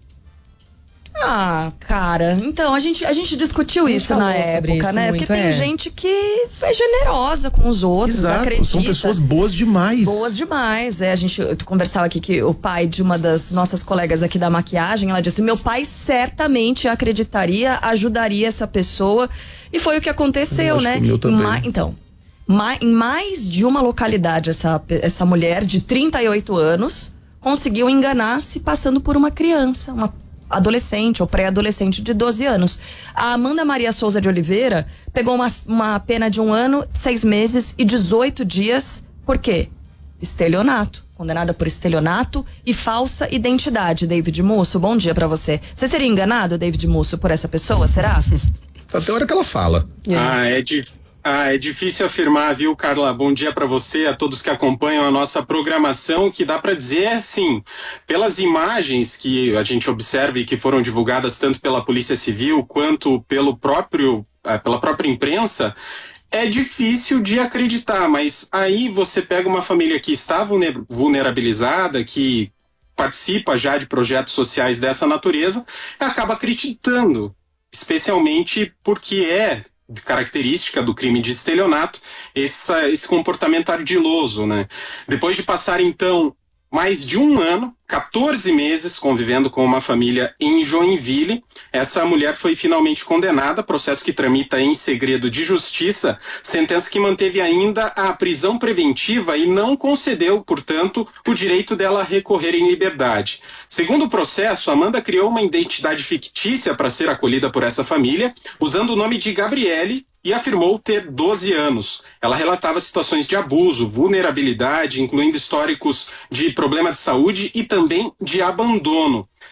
Ah, cara, então a gente discutiu isso na época, né? Porque tem gente que é generosa com os outros, exato, acredita. São pessoas boas demais. Boas demais, eu conversava aqui que o pai de uma das nossas colegas aqui da maquiagem, ela disse, meu pai certamente acreditaria, ajudaria essa pessoa, e foi o que aconteceu, né? Em mais de uma localidade, essa mulher de 38 anos conseguiu enganar se passando por uma criança, uma adolescente ou pré-adolescente de 12 anos. A Amanda Maria Souza de Oliveira pegou uma pena de 1 ano, 6 meses e 18 dias. Por quê? Estelionato. Condenada por estelionato e falsa identidade. David Musso, bom dia pra você. Você seria enganado, David Musso, por essa pessoa, será? Até a hora que ela fala. É difícil afirmar, viu, Carla? Bom dia para você, a todos que acompanham a nossa programação. O que dá para dizer é assim, pelas imagens que a gente observa e que foram divulgadas tanto pela Polícia Civil quanto pela própria imprensa, é difícil de acreditar, mas aí você pega uma família que está vulnerabilizada, que participa já de projetos sociais dessa natureza, e acaba acreditando, especialmente porque de característica do crime de estelionato, esse comportamento ardiloso, né? Depois de passar, então, mais de 1 ano, 14 meses convivendo com uma família em Joinville, essa mulher foi finalmente condenada, processo que tramita em segredo de justiça, sentença que manteve ainda a prisão preventiva e não concedeu, portanto, o direito dela a recorrer em liberdade. Segundo o processo, Amanda criou uma identidade fictícia para ser acolhida por essa família, usando o nome de Gabriele, e afirmou ter 12 anos. Ela relatava situações de abuso, vulnerabilidade, incluindo históricos de problema de saúde e também de abandono.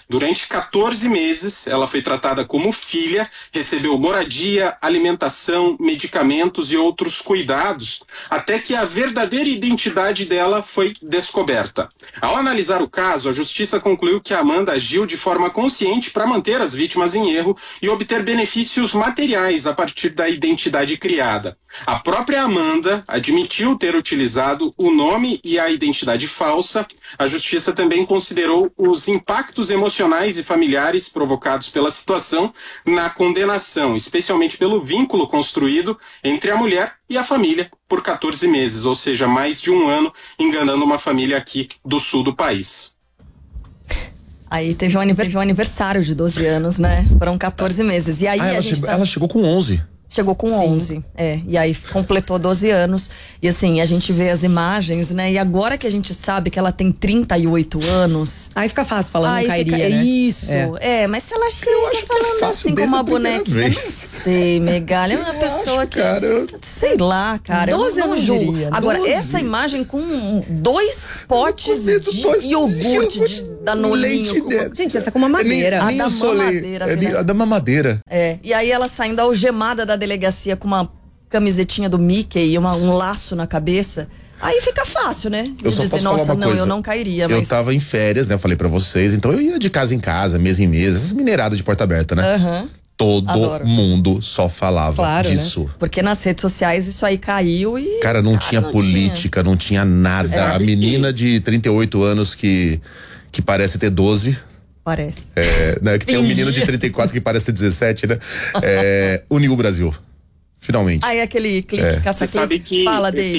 Durante 14 meses, ela foi tratada como filha, recebeu moradia, alimentação, medicamentos e outros cuidados, até que a verdadeira identidade dela foi descoberta. Ao analisar o caso, a justiça concluiu que a Amanda agiu de forma consciente para manter as vítimas em erro e obter benefícios materiais a partir da identidade criada. A própria Amanda admitiu ter utilizado o nome e a identidade falsa. A justiça também considerou os impactos emocionais e familiares provocados pela situação na condenação, especialmente pelo vínculo construído entre a mulher e a família por 14 meses, ou seja, mais de um ano, enganando uma família aqui do sul do país. Aí teve um aniversário de 12 anos, né? Foram 14 meses. E aí ela chegou com 11. Chegou com 11, e aí completou 12 anos, e assim, a gente vê as imagens, né, e agora que a gente sabe que ela tem 38 anos... Aí fica fácil falando não cairia, né? Isso, mas se ela chega falando assim com uma bonequinha, não sei, Megali, é uma pessoa que... Sei lá, cara, 12 eu não julgo. Agora, 12. essa imagem com 2 potes de iogurte, de danoninho. Gente, essa é com uma madeira. A da mamadeira. E aí ela saindo algemada da delegacia com uma camisetinha do Mickey e um laço na cabeça. Aí fica fácil, né? Eu só posso falar uma coisa. Eu não cairia, mas... Eu tava em férias, né? Eu falei pra vocês, então eu ia de casa em casa, mesa em mesa, essas mineradas de porta aberta, né? Todo mundo só falava disso. Né? Porque nas redes sociais isso aí caiu e... Cara, não tinha política, não tinha nada. A menina de 38 anos que parece ter 12... Parece. Né, que tem um menino de 34 que parece ter 17, né? Uniu o Brasil. Finalmente. Aí aquele clique, Você sabe que fala dele.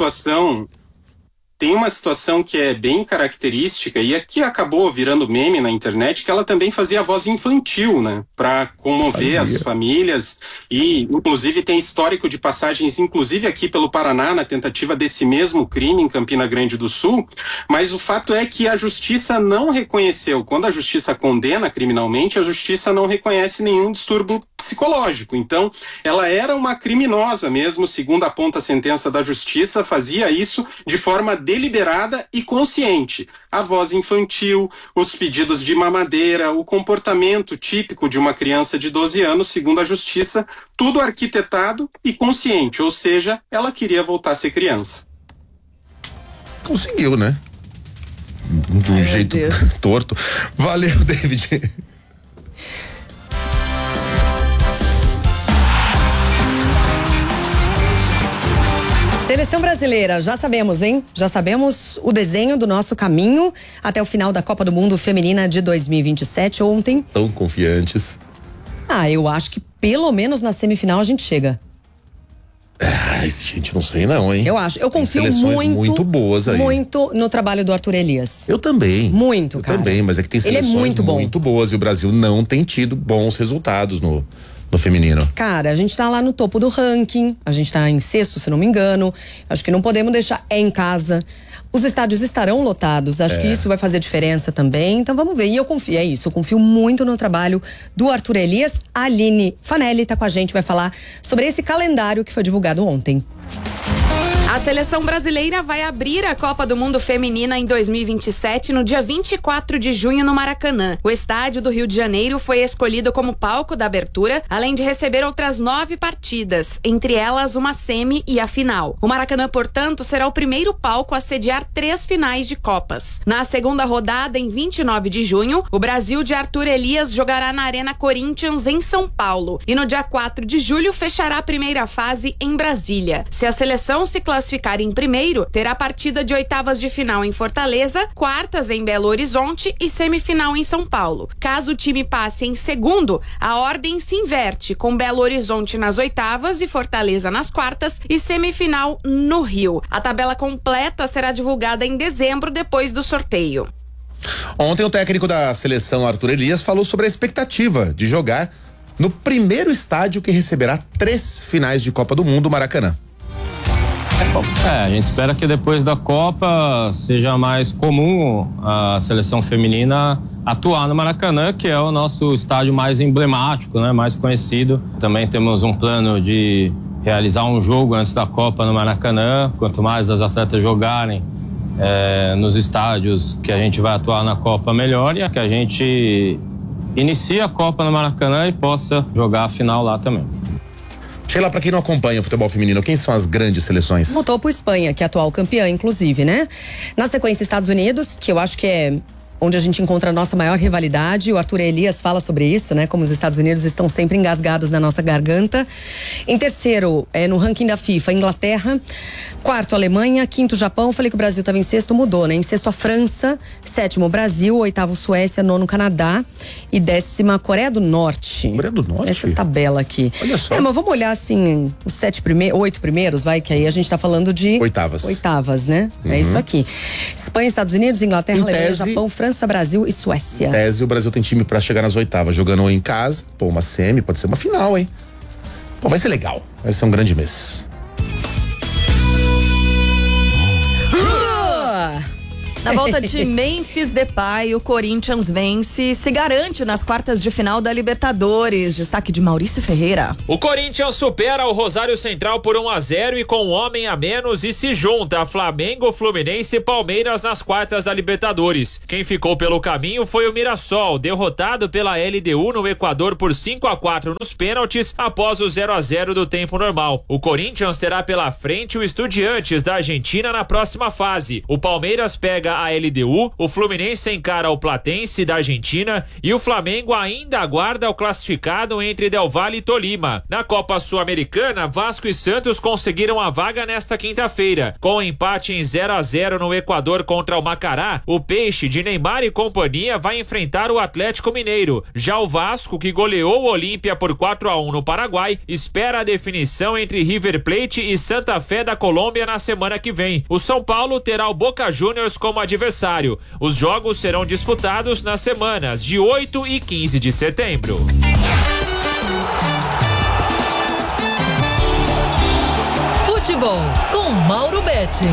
Tem uma situação que é bem característica e aqui acabou virando meme na internet, que ela também fazia voz infantil, né? Pra comover as famílias e inclusive tem histórico de passagens, inclusive aqui pelo Paraná, na tentativa desse mesmo crime em Campina Grande do Sul, mas o fato é que a justiça não reconheceu, quando a justiça condena criminalmente, a justiça não reconhece nenhum distúrbio psicológico, então ela era uma criminosa mesmo, segundo aponta a sentença da justiça, fazia isso de forma deliberada e consciente. A voz infantil, os pedidos de mamadeira, o comportamento típico de uma criança de 12 anos, segundo a justiça, tudo arquitetado e consciente, ou seja, ela queria voltar a ser criança. Conseguiu, né? De um jeito torto. Valeu, David. Seleção brasileira, já sabemos, hein? Já sabemos o desenho do nosso caminho até o final da Copa do Mundo Feminina de 2027 ontem. Tão confiantes. Eu acho que pelo menos na semifinal a gente chega. Gente, não sei não, hein? Eu acho. Eu confio muito boas aí. Muito no trabalho do Arthur Elias. Eu também. Muito, cara. Eu também, mas é que tem seleções muito boas e o Brasil não tem tido bons resultados no feminino. Cara, a gente tá lá no topo do ranking, a gente tá em 6º, se não me engano. Acho que não podemos deixar em casa. Os estádios estarão lotados, acho que isso vai fazer diferença também. Então vamos ver. E eu confio, eu confio muito no trabalho do Arthur Elias. A Aline Fanelli tá com a gente, vai falar sobre esse calendário que foi divulgado ontem. A seleção brasileira vai abrir a Copa do Mundo Feminina em 2027 no dia 24 de junho no Maracanã. O estádio do Rio de Janeiro foi escolhido como palco da abertura, além de receber outras 9 partidas, entre elas uma semi e a final. O Maracanã, portanto, será o primeiro palco a sediar 3 finais de Copas. Na segunda rodada, em 29 de junho, o Brasil de Arthur Elias jogará na Arena Corinthians em São Paulo. E no dia 4 de julho fechará a primeira fase em Brasília. Se a seleção se classificar em primeiro, terá partida de oitavas de final em Fortaleza, quartas em Belo Horizonte e semifinal em São Paulo. Caso o time passe em segundo, a ordem se inverte, com Belo Horizonte nas oitavas e Fortaleza nas quartas e semifinal no Rio. A tabela completa será divulgada em dezembro, depois do sorteio. Ontem o técnico da seleção, Arthur Elias, falou sobre a expectativa de jogar no primeiro estádio que receberá 3 finais de Copa do Mundo, Maracanã. A gente espera que depois da Copa seja mais comum a seleção feminina atuar no Maracanã, que é o nosso estádio mais emblemático, né, mais conhecido. Também temos um plano de realizar um jogo antes da Copa no Maracanã. Quanto mais as atletas jogarem, nos estádios que a gente vai atuar na Copa melhore, que a gente inicie a Copa no Maracanã e possa jogar a final lá também. Sheila, pra quem não acompanha o futebol feminino, quem são as grandes seleções? Voltou pro Espanha, que é a atual campeã, inclusive, né? Na sequência, Estados Unidos, que eu acho que é onde a gente encontra a nossa maior rivalidade. O Arthur Elias fala sobre isso, né? Como os Estados Unidos estão sempre engasgados na nossa garganta. Em terceiro, no ranking da FIFA, Inglaterra. Quarto, Alemanha. Quinto, Japão. Falei que o Brasil estava em sexto, mudou, né? Em sexto, a França. Sétimo, Brasil. Oitavo, Suécia. Nono, Canadá. E décima, Coreia do Norte. Coreia do Norte? Essa tabela aqui. Olha só. Mas vamos olhar, assim, os 8 primeiros, vai, que aí a gente tá falando de... Oitavas, né? É isso aqui. Espanha, Estados Unidos, Inglaterra, Alemanha, Japão, França, Brasil e Suécia. Em tese, o Brasil tem time pra chegar nas oitavas, jogando em casa, uma semi, pode ser uma final, hein? Vai ser legal, vai ser um grande mês. Na volta de Memphis Depay, o Corinthians vence e se garante nas quartas de final da Libertadores. Destaque de Maurício Ferreira. O Corinthians supera o Rosário Central por 1-0 e com um homem a menos e se junta a Flamengo, Fluminense e Palmeiras nas quartas da Libertadores. Quem ficou pelo caminho foi o Mirassol, derrotado pela LDU no Equador por 5-4 nos pênaltis após o 0-0 do tempo normal. O Corinthians terá pela frente o Estudiantes da Argentina na próxima fase. O Palmeiras pega a LDU, o Fluminense encara o Platense da Argentina e o Flamengo ainda aguarda o classificado entre Del Valle e Tolima. Na Copa Sul-Americana, Vasco e Santos conseguiram a vaga nesta quinta-feira. Com o empate em 0-0 no Equador contra o Macará, o Peixe de Neymar e companhia vai enfrentar o Atlético Mineiro. Já o Vasco, que goleou o Olímpia por 4-1 no Paraguai, espera a definição entre River Plate e Santa Fé da Colômbia na semana que vem. O São Paulo terá o Boca Juniors como adversário. Os jogos serão disputados nas semanas de 8 e 15 de setembro. Futebol com Mauro Betting.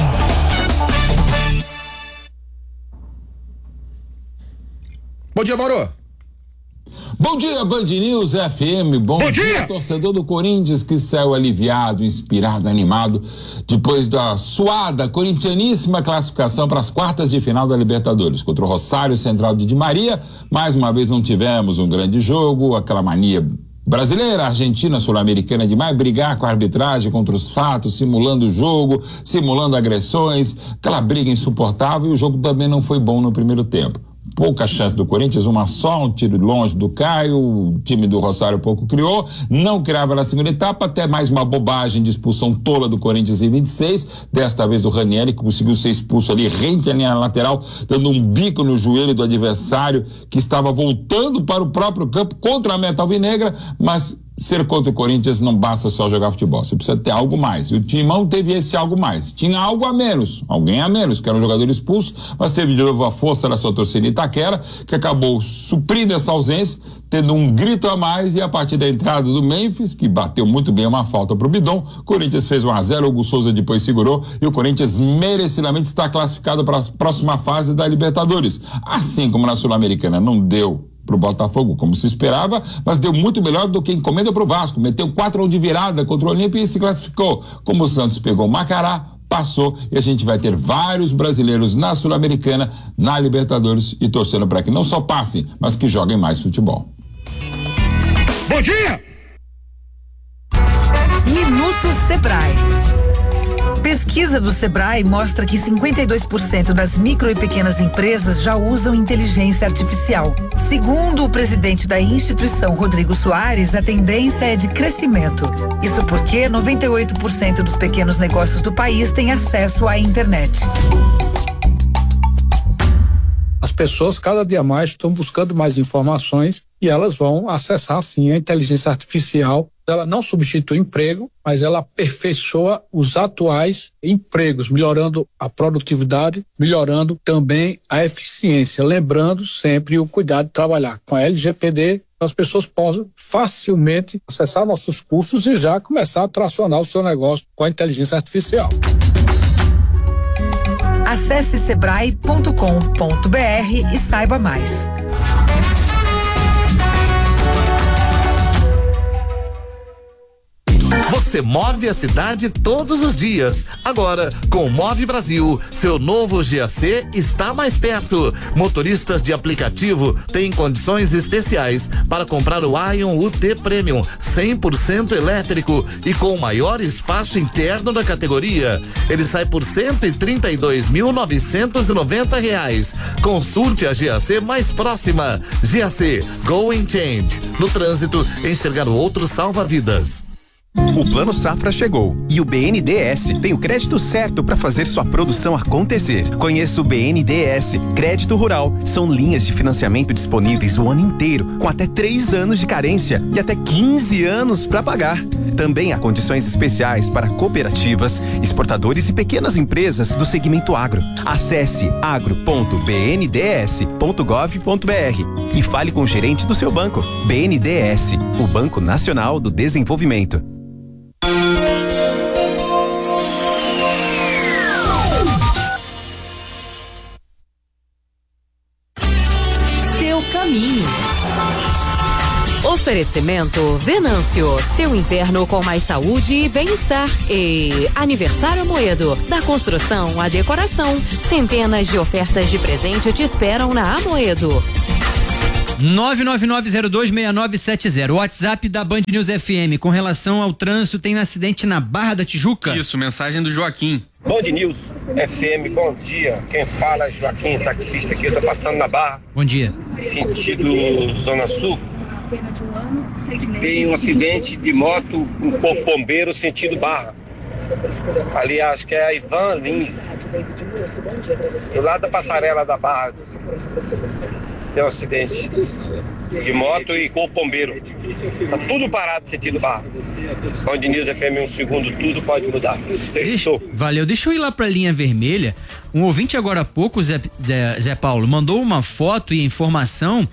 Bom dia, Mauro. Bom dia, Band News FM. Bom dia, torcedor do Corinthians, que saiu aliviado, inspirado, animado depois da suada, corintianíssima classificação para as quartas de final da Libertadores contra o Rosário Central de Di Maria. Mais uma vez não tivemos um grande jogo, aquela mania brasileira, argentina, sul-americana demais, brigar com a arbitragem contra os fatos, simulando o jogo, simulando agressões, aquela briga insuportável, e o jogo também não foi bom no primeiro tempo. Pouca chance do Corinthians, uma só, um tiro longe do Caio, o time do Rosário pouco criou, não criava na segunda etapa, até mais uma bobagem de expulsão tola do Corinthians em 26, desta vez do Ranieri, que conseguiu ser expulso ali, rente à linha lateral, dando um bico no joelho do adversário, que estava voltando para o próprio campo contra a meta alvinegra, mas ser contra o Corinthians não basta só jogar futebol, você precisa ter algo mais, e o Timão teve esse algo mais, tinha algo a menos, alguém a menos, que era um jogador expulso, mas teve de novo a força da sua torcida Itaquera, que acabou suprindo essa ausência, tendo um grito a mais, e a partir da entrada do Memphis, que bateu muito bem uma falta pro Bidon, o Corinthians fez 1-0, o Hugo Souza depois segurou, e o Corinthians merecidamente está classificado para a próxima fase da Libertadores, assim como na Sul-Americana não deu pro Botafogo, como se esperava, mas deu muito melhor do que encomenda pro Vasco, meteu 4-1 de virada contra o Olímpia e se classificou. Como o Santos pegou o Macará, passou, e a gente vai ter vários brasileiros na Sul-Americana, na Libertadores, e torcendo para que não só passem, mas que joguem mais futebol. Bom dia! Minuto Sebrae. Pesquisa do Sebrae mostra que 52% das micro e pequenas empresas já usam inteligência artificial. Segundo o presidente da instituição, Rodrigo Soares, a tendência é de crescimento. Isso porque 98% dos pequenos negócios do país têm acesso à internet. As pessoas cada dia mais estão buscando mais informações e elas vão acessar sim a inteligência artificial. Ela não substitui emprego, mas ela aperfeiçoa os atuais empregos, melhorando a produtividade, melhorando também a eficiência. Lembrando sempre o cuidado de trabalhar com a LGPD, as pessoas possam facilmente acessar nossos cursos e já começar a tracionar o seu negócio com a inteligência artificial. Acesse sebrae.com.br e saiba mais. Você você move a cidade todos os dias. Agora, com o Move Brasil, seu novo GAC está mais perto. Motoristas de aplicativo têm condições especiais para comprar o Ion UT Premium 100% elétrico e com o maior espaço interno da categoria. Ele sai por R$132.990. Consulte a GAC mais próxima. GAC Going Change. No trânsito, enxergar o outro salva vidas. O Plano Safra chegou e o BNDES tem o crédito certo para fazer sua produção acontecer. Conheça o BNDES Crédito Rural. São linhas de financiamento disponíveis o ano inteiro, com até 3 anos de carência e até 15 anos para pagar. Também há condições especiais para cooperativas, exportadores e pequenas empresas do segmento agro. Acesse agro.bnds.gov.br e fale com o gerente do seu banco. BNDES, o Banco Nacional do Desenvolvimento. Seu caminho. Oferecimento Venâncio, seu inverno com mais saúde e bem-estar. E Aniversário Amoedo, da construção à decoração. Centenas de ofertas de presente te esperam na Amoedo. 999026970. O WhatsApp da Band News FM com relação ao trânsito, tem um acidente na Barra da Tijuca. Isso, mensagem do Joaquim. Band News FM, bom dia. Quem fala é Joaquim, taxista aqui, eu tô passando na Barra. Bom dia. Sentido Zona Sul. Tem um acidente de moto, um corpo bombeiro sentido Barra. Ali acho que é a Ivan Lins. Do lado da passarela da Barra. Deu um acidente de moto e corpo bombeiro. Tá tudo parado sentido Barra. Band News FM, um segundo, tudo pode mudar. Valeu, deixa eu ir lá pra linha vermelha. Um ouvinte agora há pouco, Zé Paulo, mandou uma foto e informação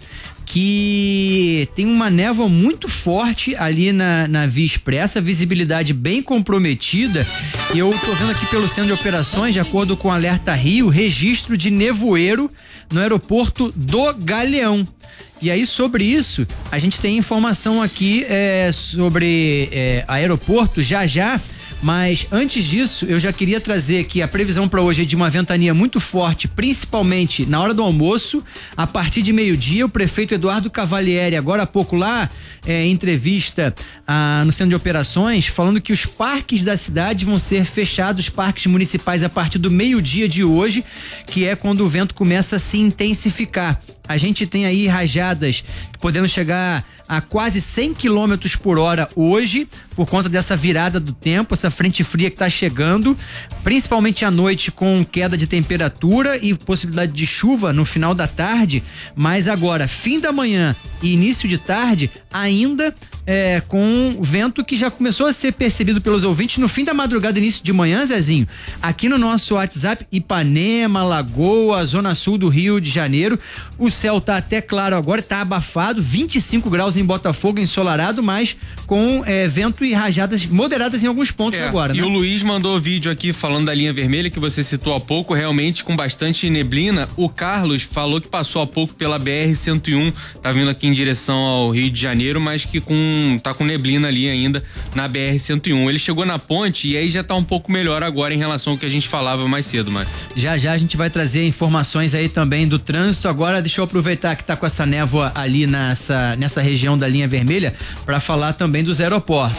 que tem uma névoa muito forte ali na Via Expressa, visibilidade bem comprometida, e eu tô vendo aqui pelo centro de operações, de acordo com o Alerta Rio, registro de nevoeiro no aeroporto do Galeão. E aí, sobre isso, a gente tem informação aqui sobre aeroporto já. Mas antes disso, eu já queria trazer aqui a previsão para hoje de uma ventania muito forte, principalmente na hora do almoço, a partir de meio-dia. O prefeito Eduardo Cavalieri, agora há pouco lá, entrevista no centro de operações, falando que os parques da cidade vão ser fechados, parques municipais, a partir do meio-dia de hoje, que é quando o vento começa a se intensificar. A gente tem aí rajadas podendo chegar a quase 100 km por hora hoje, por conta dessa virada do tempo, essa frente fria que está chegando, principalmente à noite, com queda de temperatura e possibilidade de chuva no final da tarde. Mas agora, fim da manhã e início de tarde, ainda com vento que já começou a ser percebido pelos ouvintes no fim da madrugada, início de manhã, Zezinho, aqui no nosso WhatsApp, Ipanema, Lagoa, Zona Sul do Rio de Janeiro. O céu tá até claro agora, tá abafado, 25 graus em Botafogo, ensolarado, mas com vento e rajadas moderadas em alguns pontos agora, né? E o Luiz mandou vídeo aqui falando da linha vermelha que você citou há pouco, realmente com bastante neblina. O Carlos falou que passou há pouco pela BR-101, tá vindo aqui em direção ao Rio de Janeiro, mas que tá com neblina ali ainda na BR-101. Ele chegou na ponte e aí já tá um pouco melhor agora em relação ao que a gente falava mais cedo, mas já a gente vai trazer informações aí também do trânsito. Agora deixa eu aproveitar que tá com essa névoa ali nessa região da linha vermelha para falar também dos aeroportos.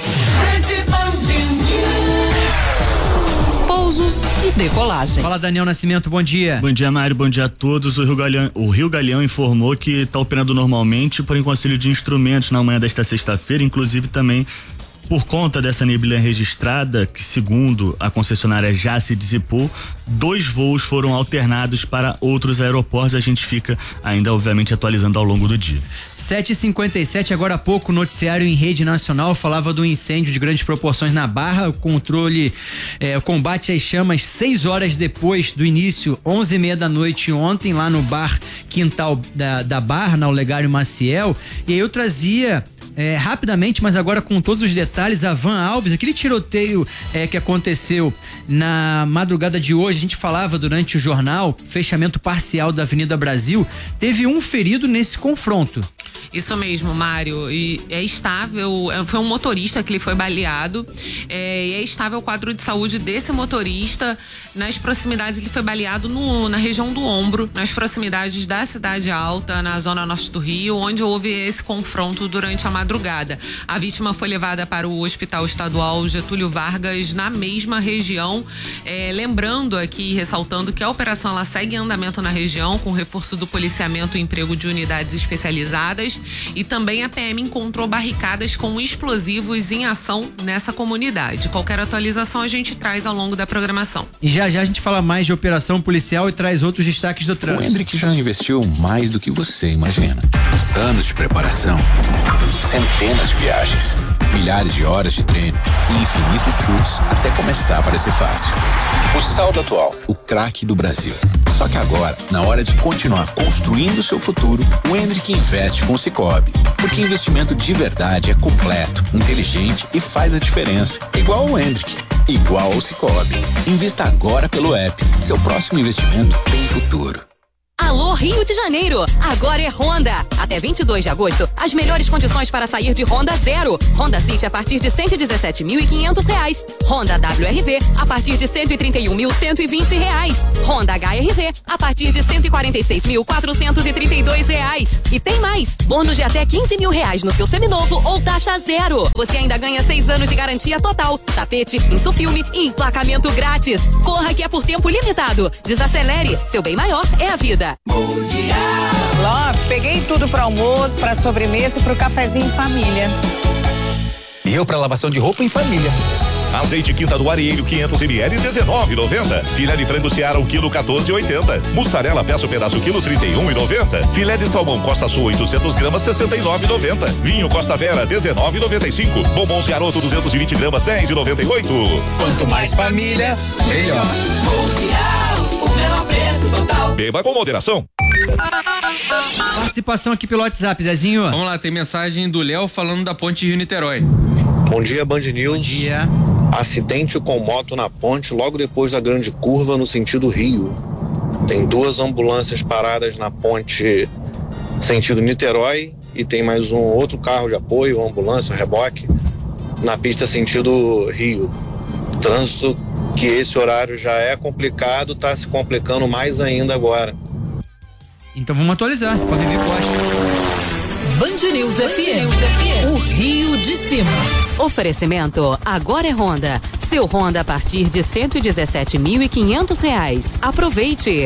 Pousos e decolagens. Fala, Daniel Nascimento, bom dia. Bom dia, Mário, bom dia a todos. O Rio Galeão informou que está operando normalmente, porém com auxílio de instrumentos na manhã desta sexta-feira, inclusive também por conta dessa neblina registrada, que segundo a concessionária já se dissipou, 2 voos foram alternados para outros aeroportos. A gente fica ainda, obviamente, atualizando ao longo do dia. 7h57, agora há pouco, o noticiário em rede nacional falava do incêndio de grandes proporções na Barra, o combate às chamas 6 horas depois do início, 11h30 da noite ontem, lá no bar Quintal da Barra, na Olegário Maciel. E aí eu trazia rapidamente, mas agora com todos os detalhes, a Van Alves, aquele tiroteio que aconteceu na madrugada de hoje, a gente falava durante o jornal, fechamento parcial da Avenida Brasil, teve um ferido nesse confronto. Isso mesmo, Mário. E é estável, foi um motorista que ele foi baleado. E é estável o quadro de saúde desse motorista nas proximidades. Ele foi baleado na região do ombro, nas proximidades da Cidade Alta, na zona norte do Rio, onde houve esse confronto durante a madrugada. A vítima foi levada para o Hospital Estadual Getúlio Vargas, na mesma região. Lembrando aqui, ressaltando que a operação ela segue em andamento na região, com reforço do policiamento e emprego de unidades especializadas, e também a PM encontrou barricadas com explosivos em ação nessa comunidade. Qualquer atualização a gente traz ao longo da programação. E já a gente fala mais de operação policial e traz outros destaques do trânsito. O Hendrick já investiu mais do que você imagina. Anos de preparação, centenas de viagens, milhares de horas de treino e infinitos chutes até começar a parecer fácil. O Saldo Atual, o craque do Brasil. Só que agora, na hora de continuar construindo o seu futuro, o Hendrick investe com o Sicoob. Porque investimento de verdade é completo, inteligente e faz a diferença. Igual o Hendrick, igual ao Sicoob. Invista agora pelo app. Seu próximo investimento tem futuro. Alô Rio de Janeiro, agora é Honda. Até 22 de agosto, as melhores condições para sair de Honda Zero. Honda City a partir de R$117.500. Honda WRV a partir de R$131.120. Honda HRV a partir de R$146.432. E tem mais, bônus de até R$15.000 no seu seminovo ou taxa zero. Você ainda ganha 6 anos de garantia total, tapete, insufilme e emplacamento grátis. Corra que é por tempo limitado. Desacelere, seu bem maior é a vida. Love, peguei tudo para almoço, para sobremesa e para o cafezinho em família. E eu para lavação de roupa em família. Azeite Quinta do Arieiro 500 ml R$19,90. Filé de frango Seara 1 kg R$14,80. Mussarela peça o pedaço quilo R$31,90. Filé de salmão Costa Sul 800 gramas R$69,90. Vinho Costa Vera R$19,95. Bombons Garoto 220 gramas R$10,98. Quanto mais família, melhor. O menor preço total. Beba com moderação. Participação aqui pelo WhatsApp, Zezinho. Vamos lá, tem mensagem do Léo falando da ponte Rio-Niterói. Bom dia, Band News. Bom dia. Acidente com moto na ponte logo depois da grande curva no sentido Rio. Tem 2 ambulâncias paradas na ponte sentido Niterói e tem mais um outro carro de apoio, uma ambulância, um reboque, na pista sentido Rio. Trânsito que esse horário já é complicado, tá se complicando mais ainda agora. Então vamos atualizar, pode vir Costa. Band News FM, o Rio de Cima. Oferecimento, agora é Honda. Seu Honda a partir de R$117.500. Aproveite.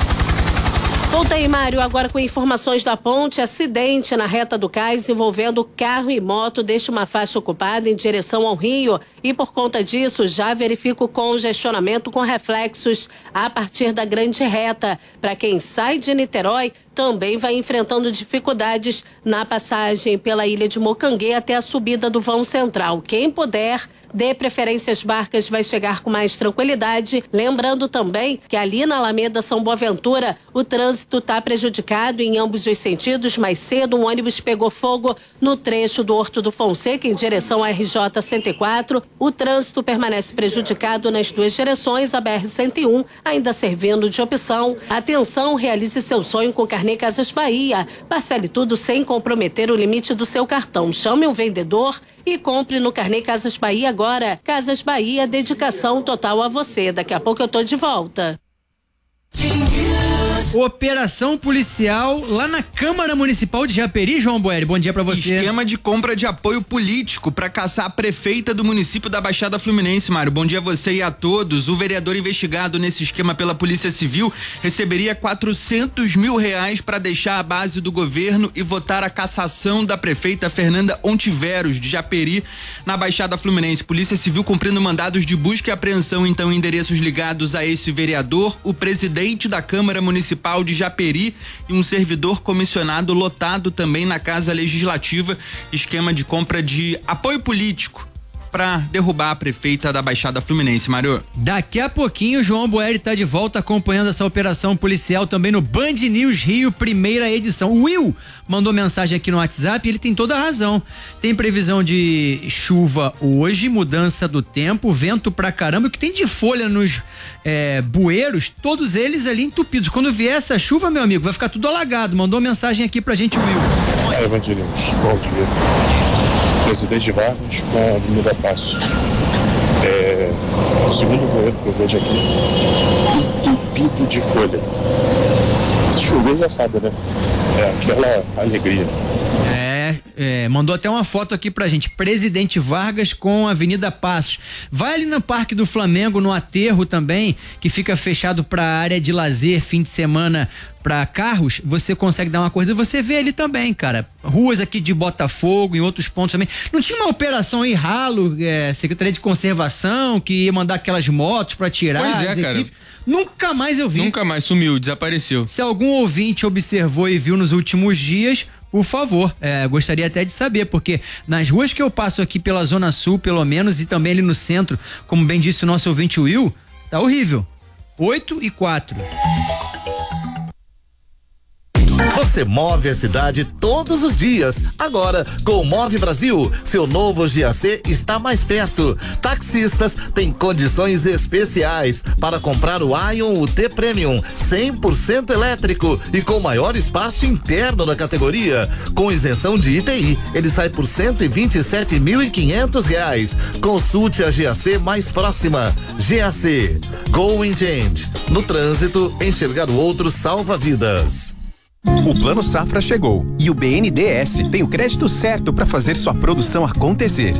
Voltei, Mário, agora com informações da ponte. Acidente na reta do cais envolvendo carro e moto deixa uma faixa ocupada em direção ao Rio e por conta disso já verifica o congestionamento com reflexos a partir da grande reta. Para quem sai de Niterói, também vai enfrentando dificuldades na passagem pela ilha de Mocanguê até a subida do vão central. Quem puder, dê preferência às barcas, vai chegar com mais tranquilidade. Lembrando também que ali na Alameda São Boaventura, o trânsito está prejudicado em ambos os sentidos. Mais cedo, um ônibus pegou fogo no trecho do Horto do Fonseca em direção à RJ 104. O trânsito permanece prejudicado nas 2 direções, a BR-101 ainda servindo de opção. Atenção, realize seu sonho com Carnê Casas Bahia. Parcele tudo sem comprometer o limite do seu cartão. Chame um vendedor e compre no Carnê Casas Bahia agora. Casas Bahia, dedicação total a você. Daqui a pouco eu tô de volta. Operação policial lá na Câmara Municipal de Japeri, João Boeri. Bom dia pra você. Esquema de compra de apoio político para caçar a prefeita do município da Baixada Fluminense, Mário. Bom dia a você e a todos. O vereador investigado nesse esquema pela Polícia Civil receberia R$400 mil para deixar a base do governo e votar a cassação da prefeita Fernanda Ontiveros, de Japeri, na Baixada Fluminense. Polícia Civil cumprindo mandados de busca e apreensão, então, em endereços ligados a esse vereador, o presidente da Câmara Municipal de Japeri e um servidor comissionado lotado também na Casa Legislativa. Esquema de compra de apoio político para derrubar a prefeita da Baixada Fluminense, Mário. Daqui a pouquinho o João Boeri tá de volta acompanhando essa operação policial também no Band News Rio, primeira edição. O Will mandou mensagem aqui no WhatsApp e ele tem toda a razão. Tem previsão de chuva hoje, mudança do tempo, vento pra caramba, o que tem de folha nos bueiros, todos eles ali entupidos. Quando vier essa chuva, meu amigo, vai ficar tudo alagado. Mandou mensagem aqui pra gente, o Will. Evangelinos, bom dia. Presidente Vargas com a Avenida Passo. O segundo goleiro que eu vejo aqui, entupido de folha. Se chover já sabe, né? É aquela alegria. Mandou até uma foto aqui pra gente, Presidente Vargas com Avenida Passos. Vai ali no Parque do Flamengo, no aterro também, que fica fechado pra área de lazer, fim de semana pra carros, você consegue dar uma corrida, você vê ali também, cara, ruas aqui de Botafogo, em outros pontos também. Não tinha uma operação aí, ralo, Secretaria de Conservação, que ia mandar aquelas motos pra tirar? Pois é, cara. Nunca mais eu vi. Nunca mais, sumiu, desapareceu. Se algum ouvinte observou e viu nos últimos dias, por favor, gostaria até de saber, porque nas ruas que eu passo aqui pela Zona Sul, pelo menos, e também ali no centro, como bem disse o nosso ouvinte Will, tá horrível. 8:04. Você move a cidade todos os dias. Agora, com o Move Brasil, seu novo GAC está mais perto. Taxistas têm condições especiais para comprar o Ion UT Premium 100% elétrico e com maior espaço interno da categoria. Com isenção de IPI, ele sai por R$127.500. Consulte a GAC mais próxima. GAC, Go and Change. No trânsito, enxergar o outro salva vidas. O Plano Safra chegou e o BNDES tem o crédito certo para fazer sua produção acontecer.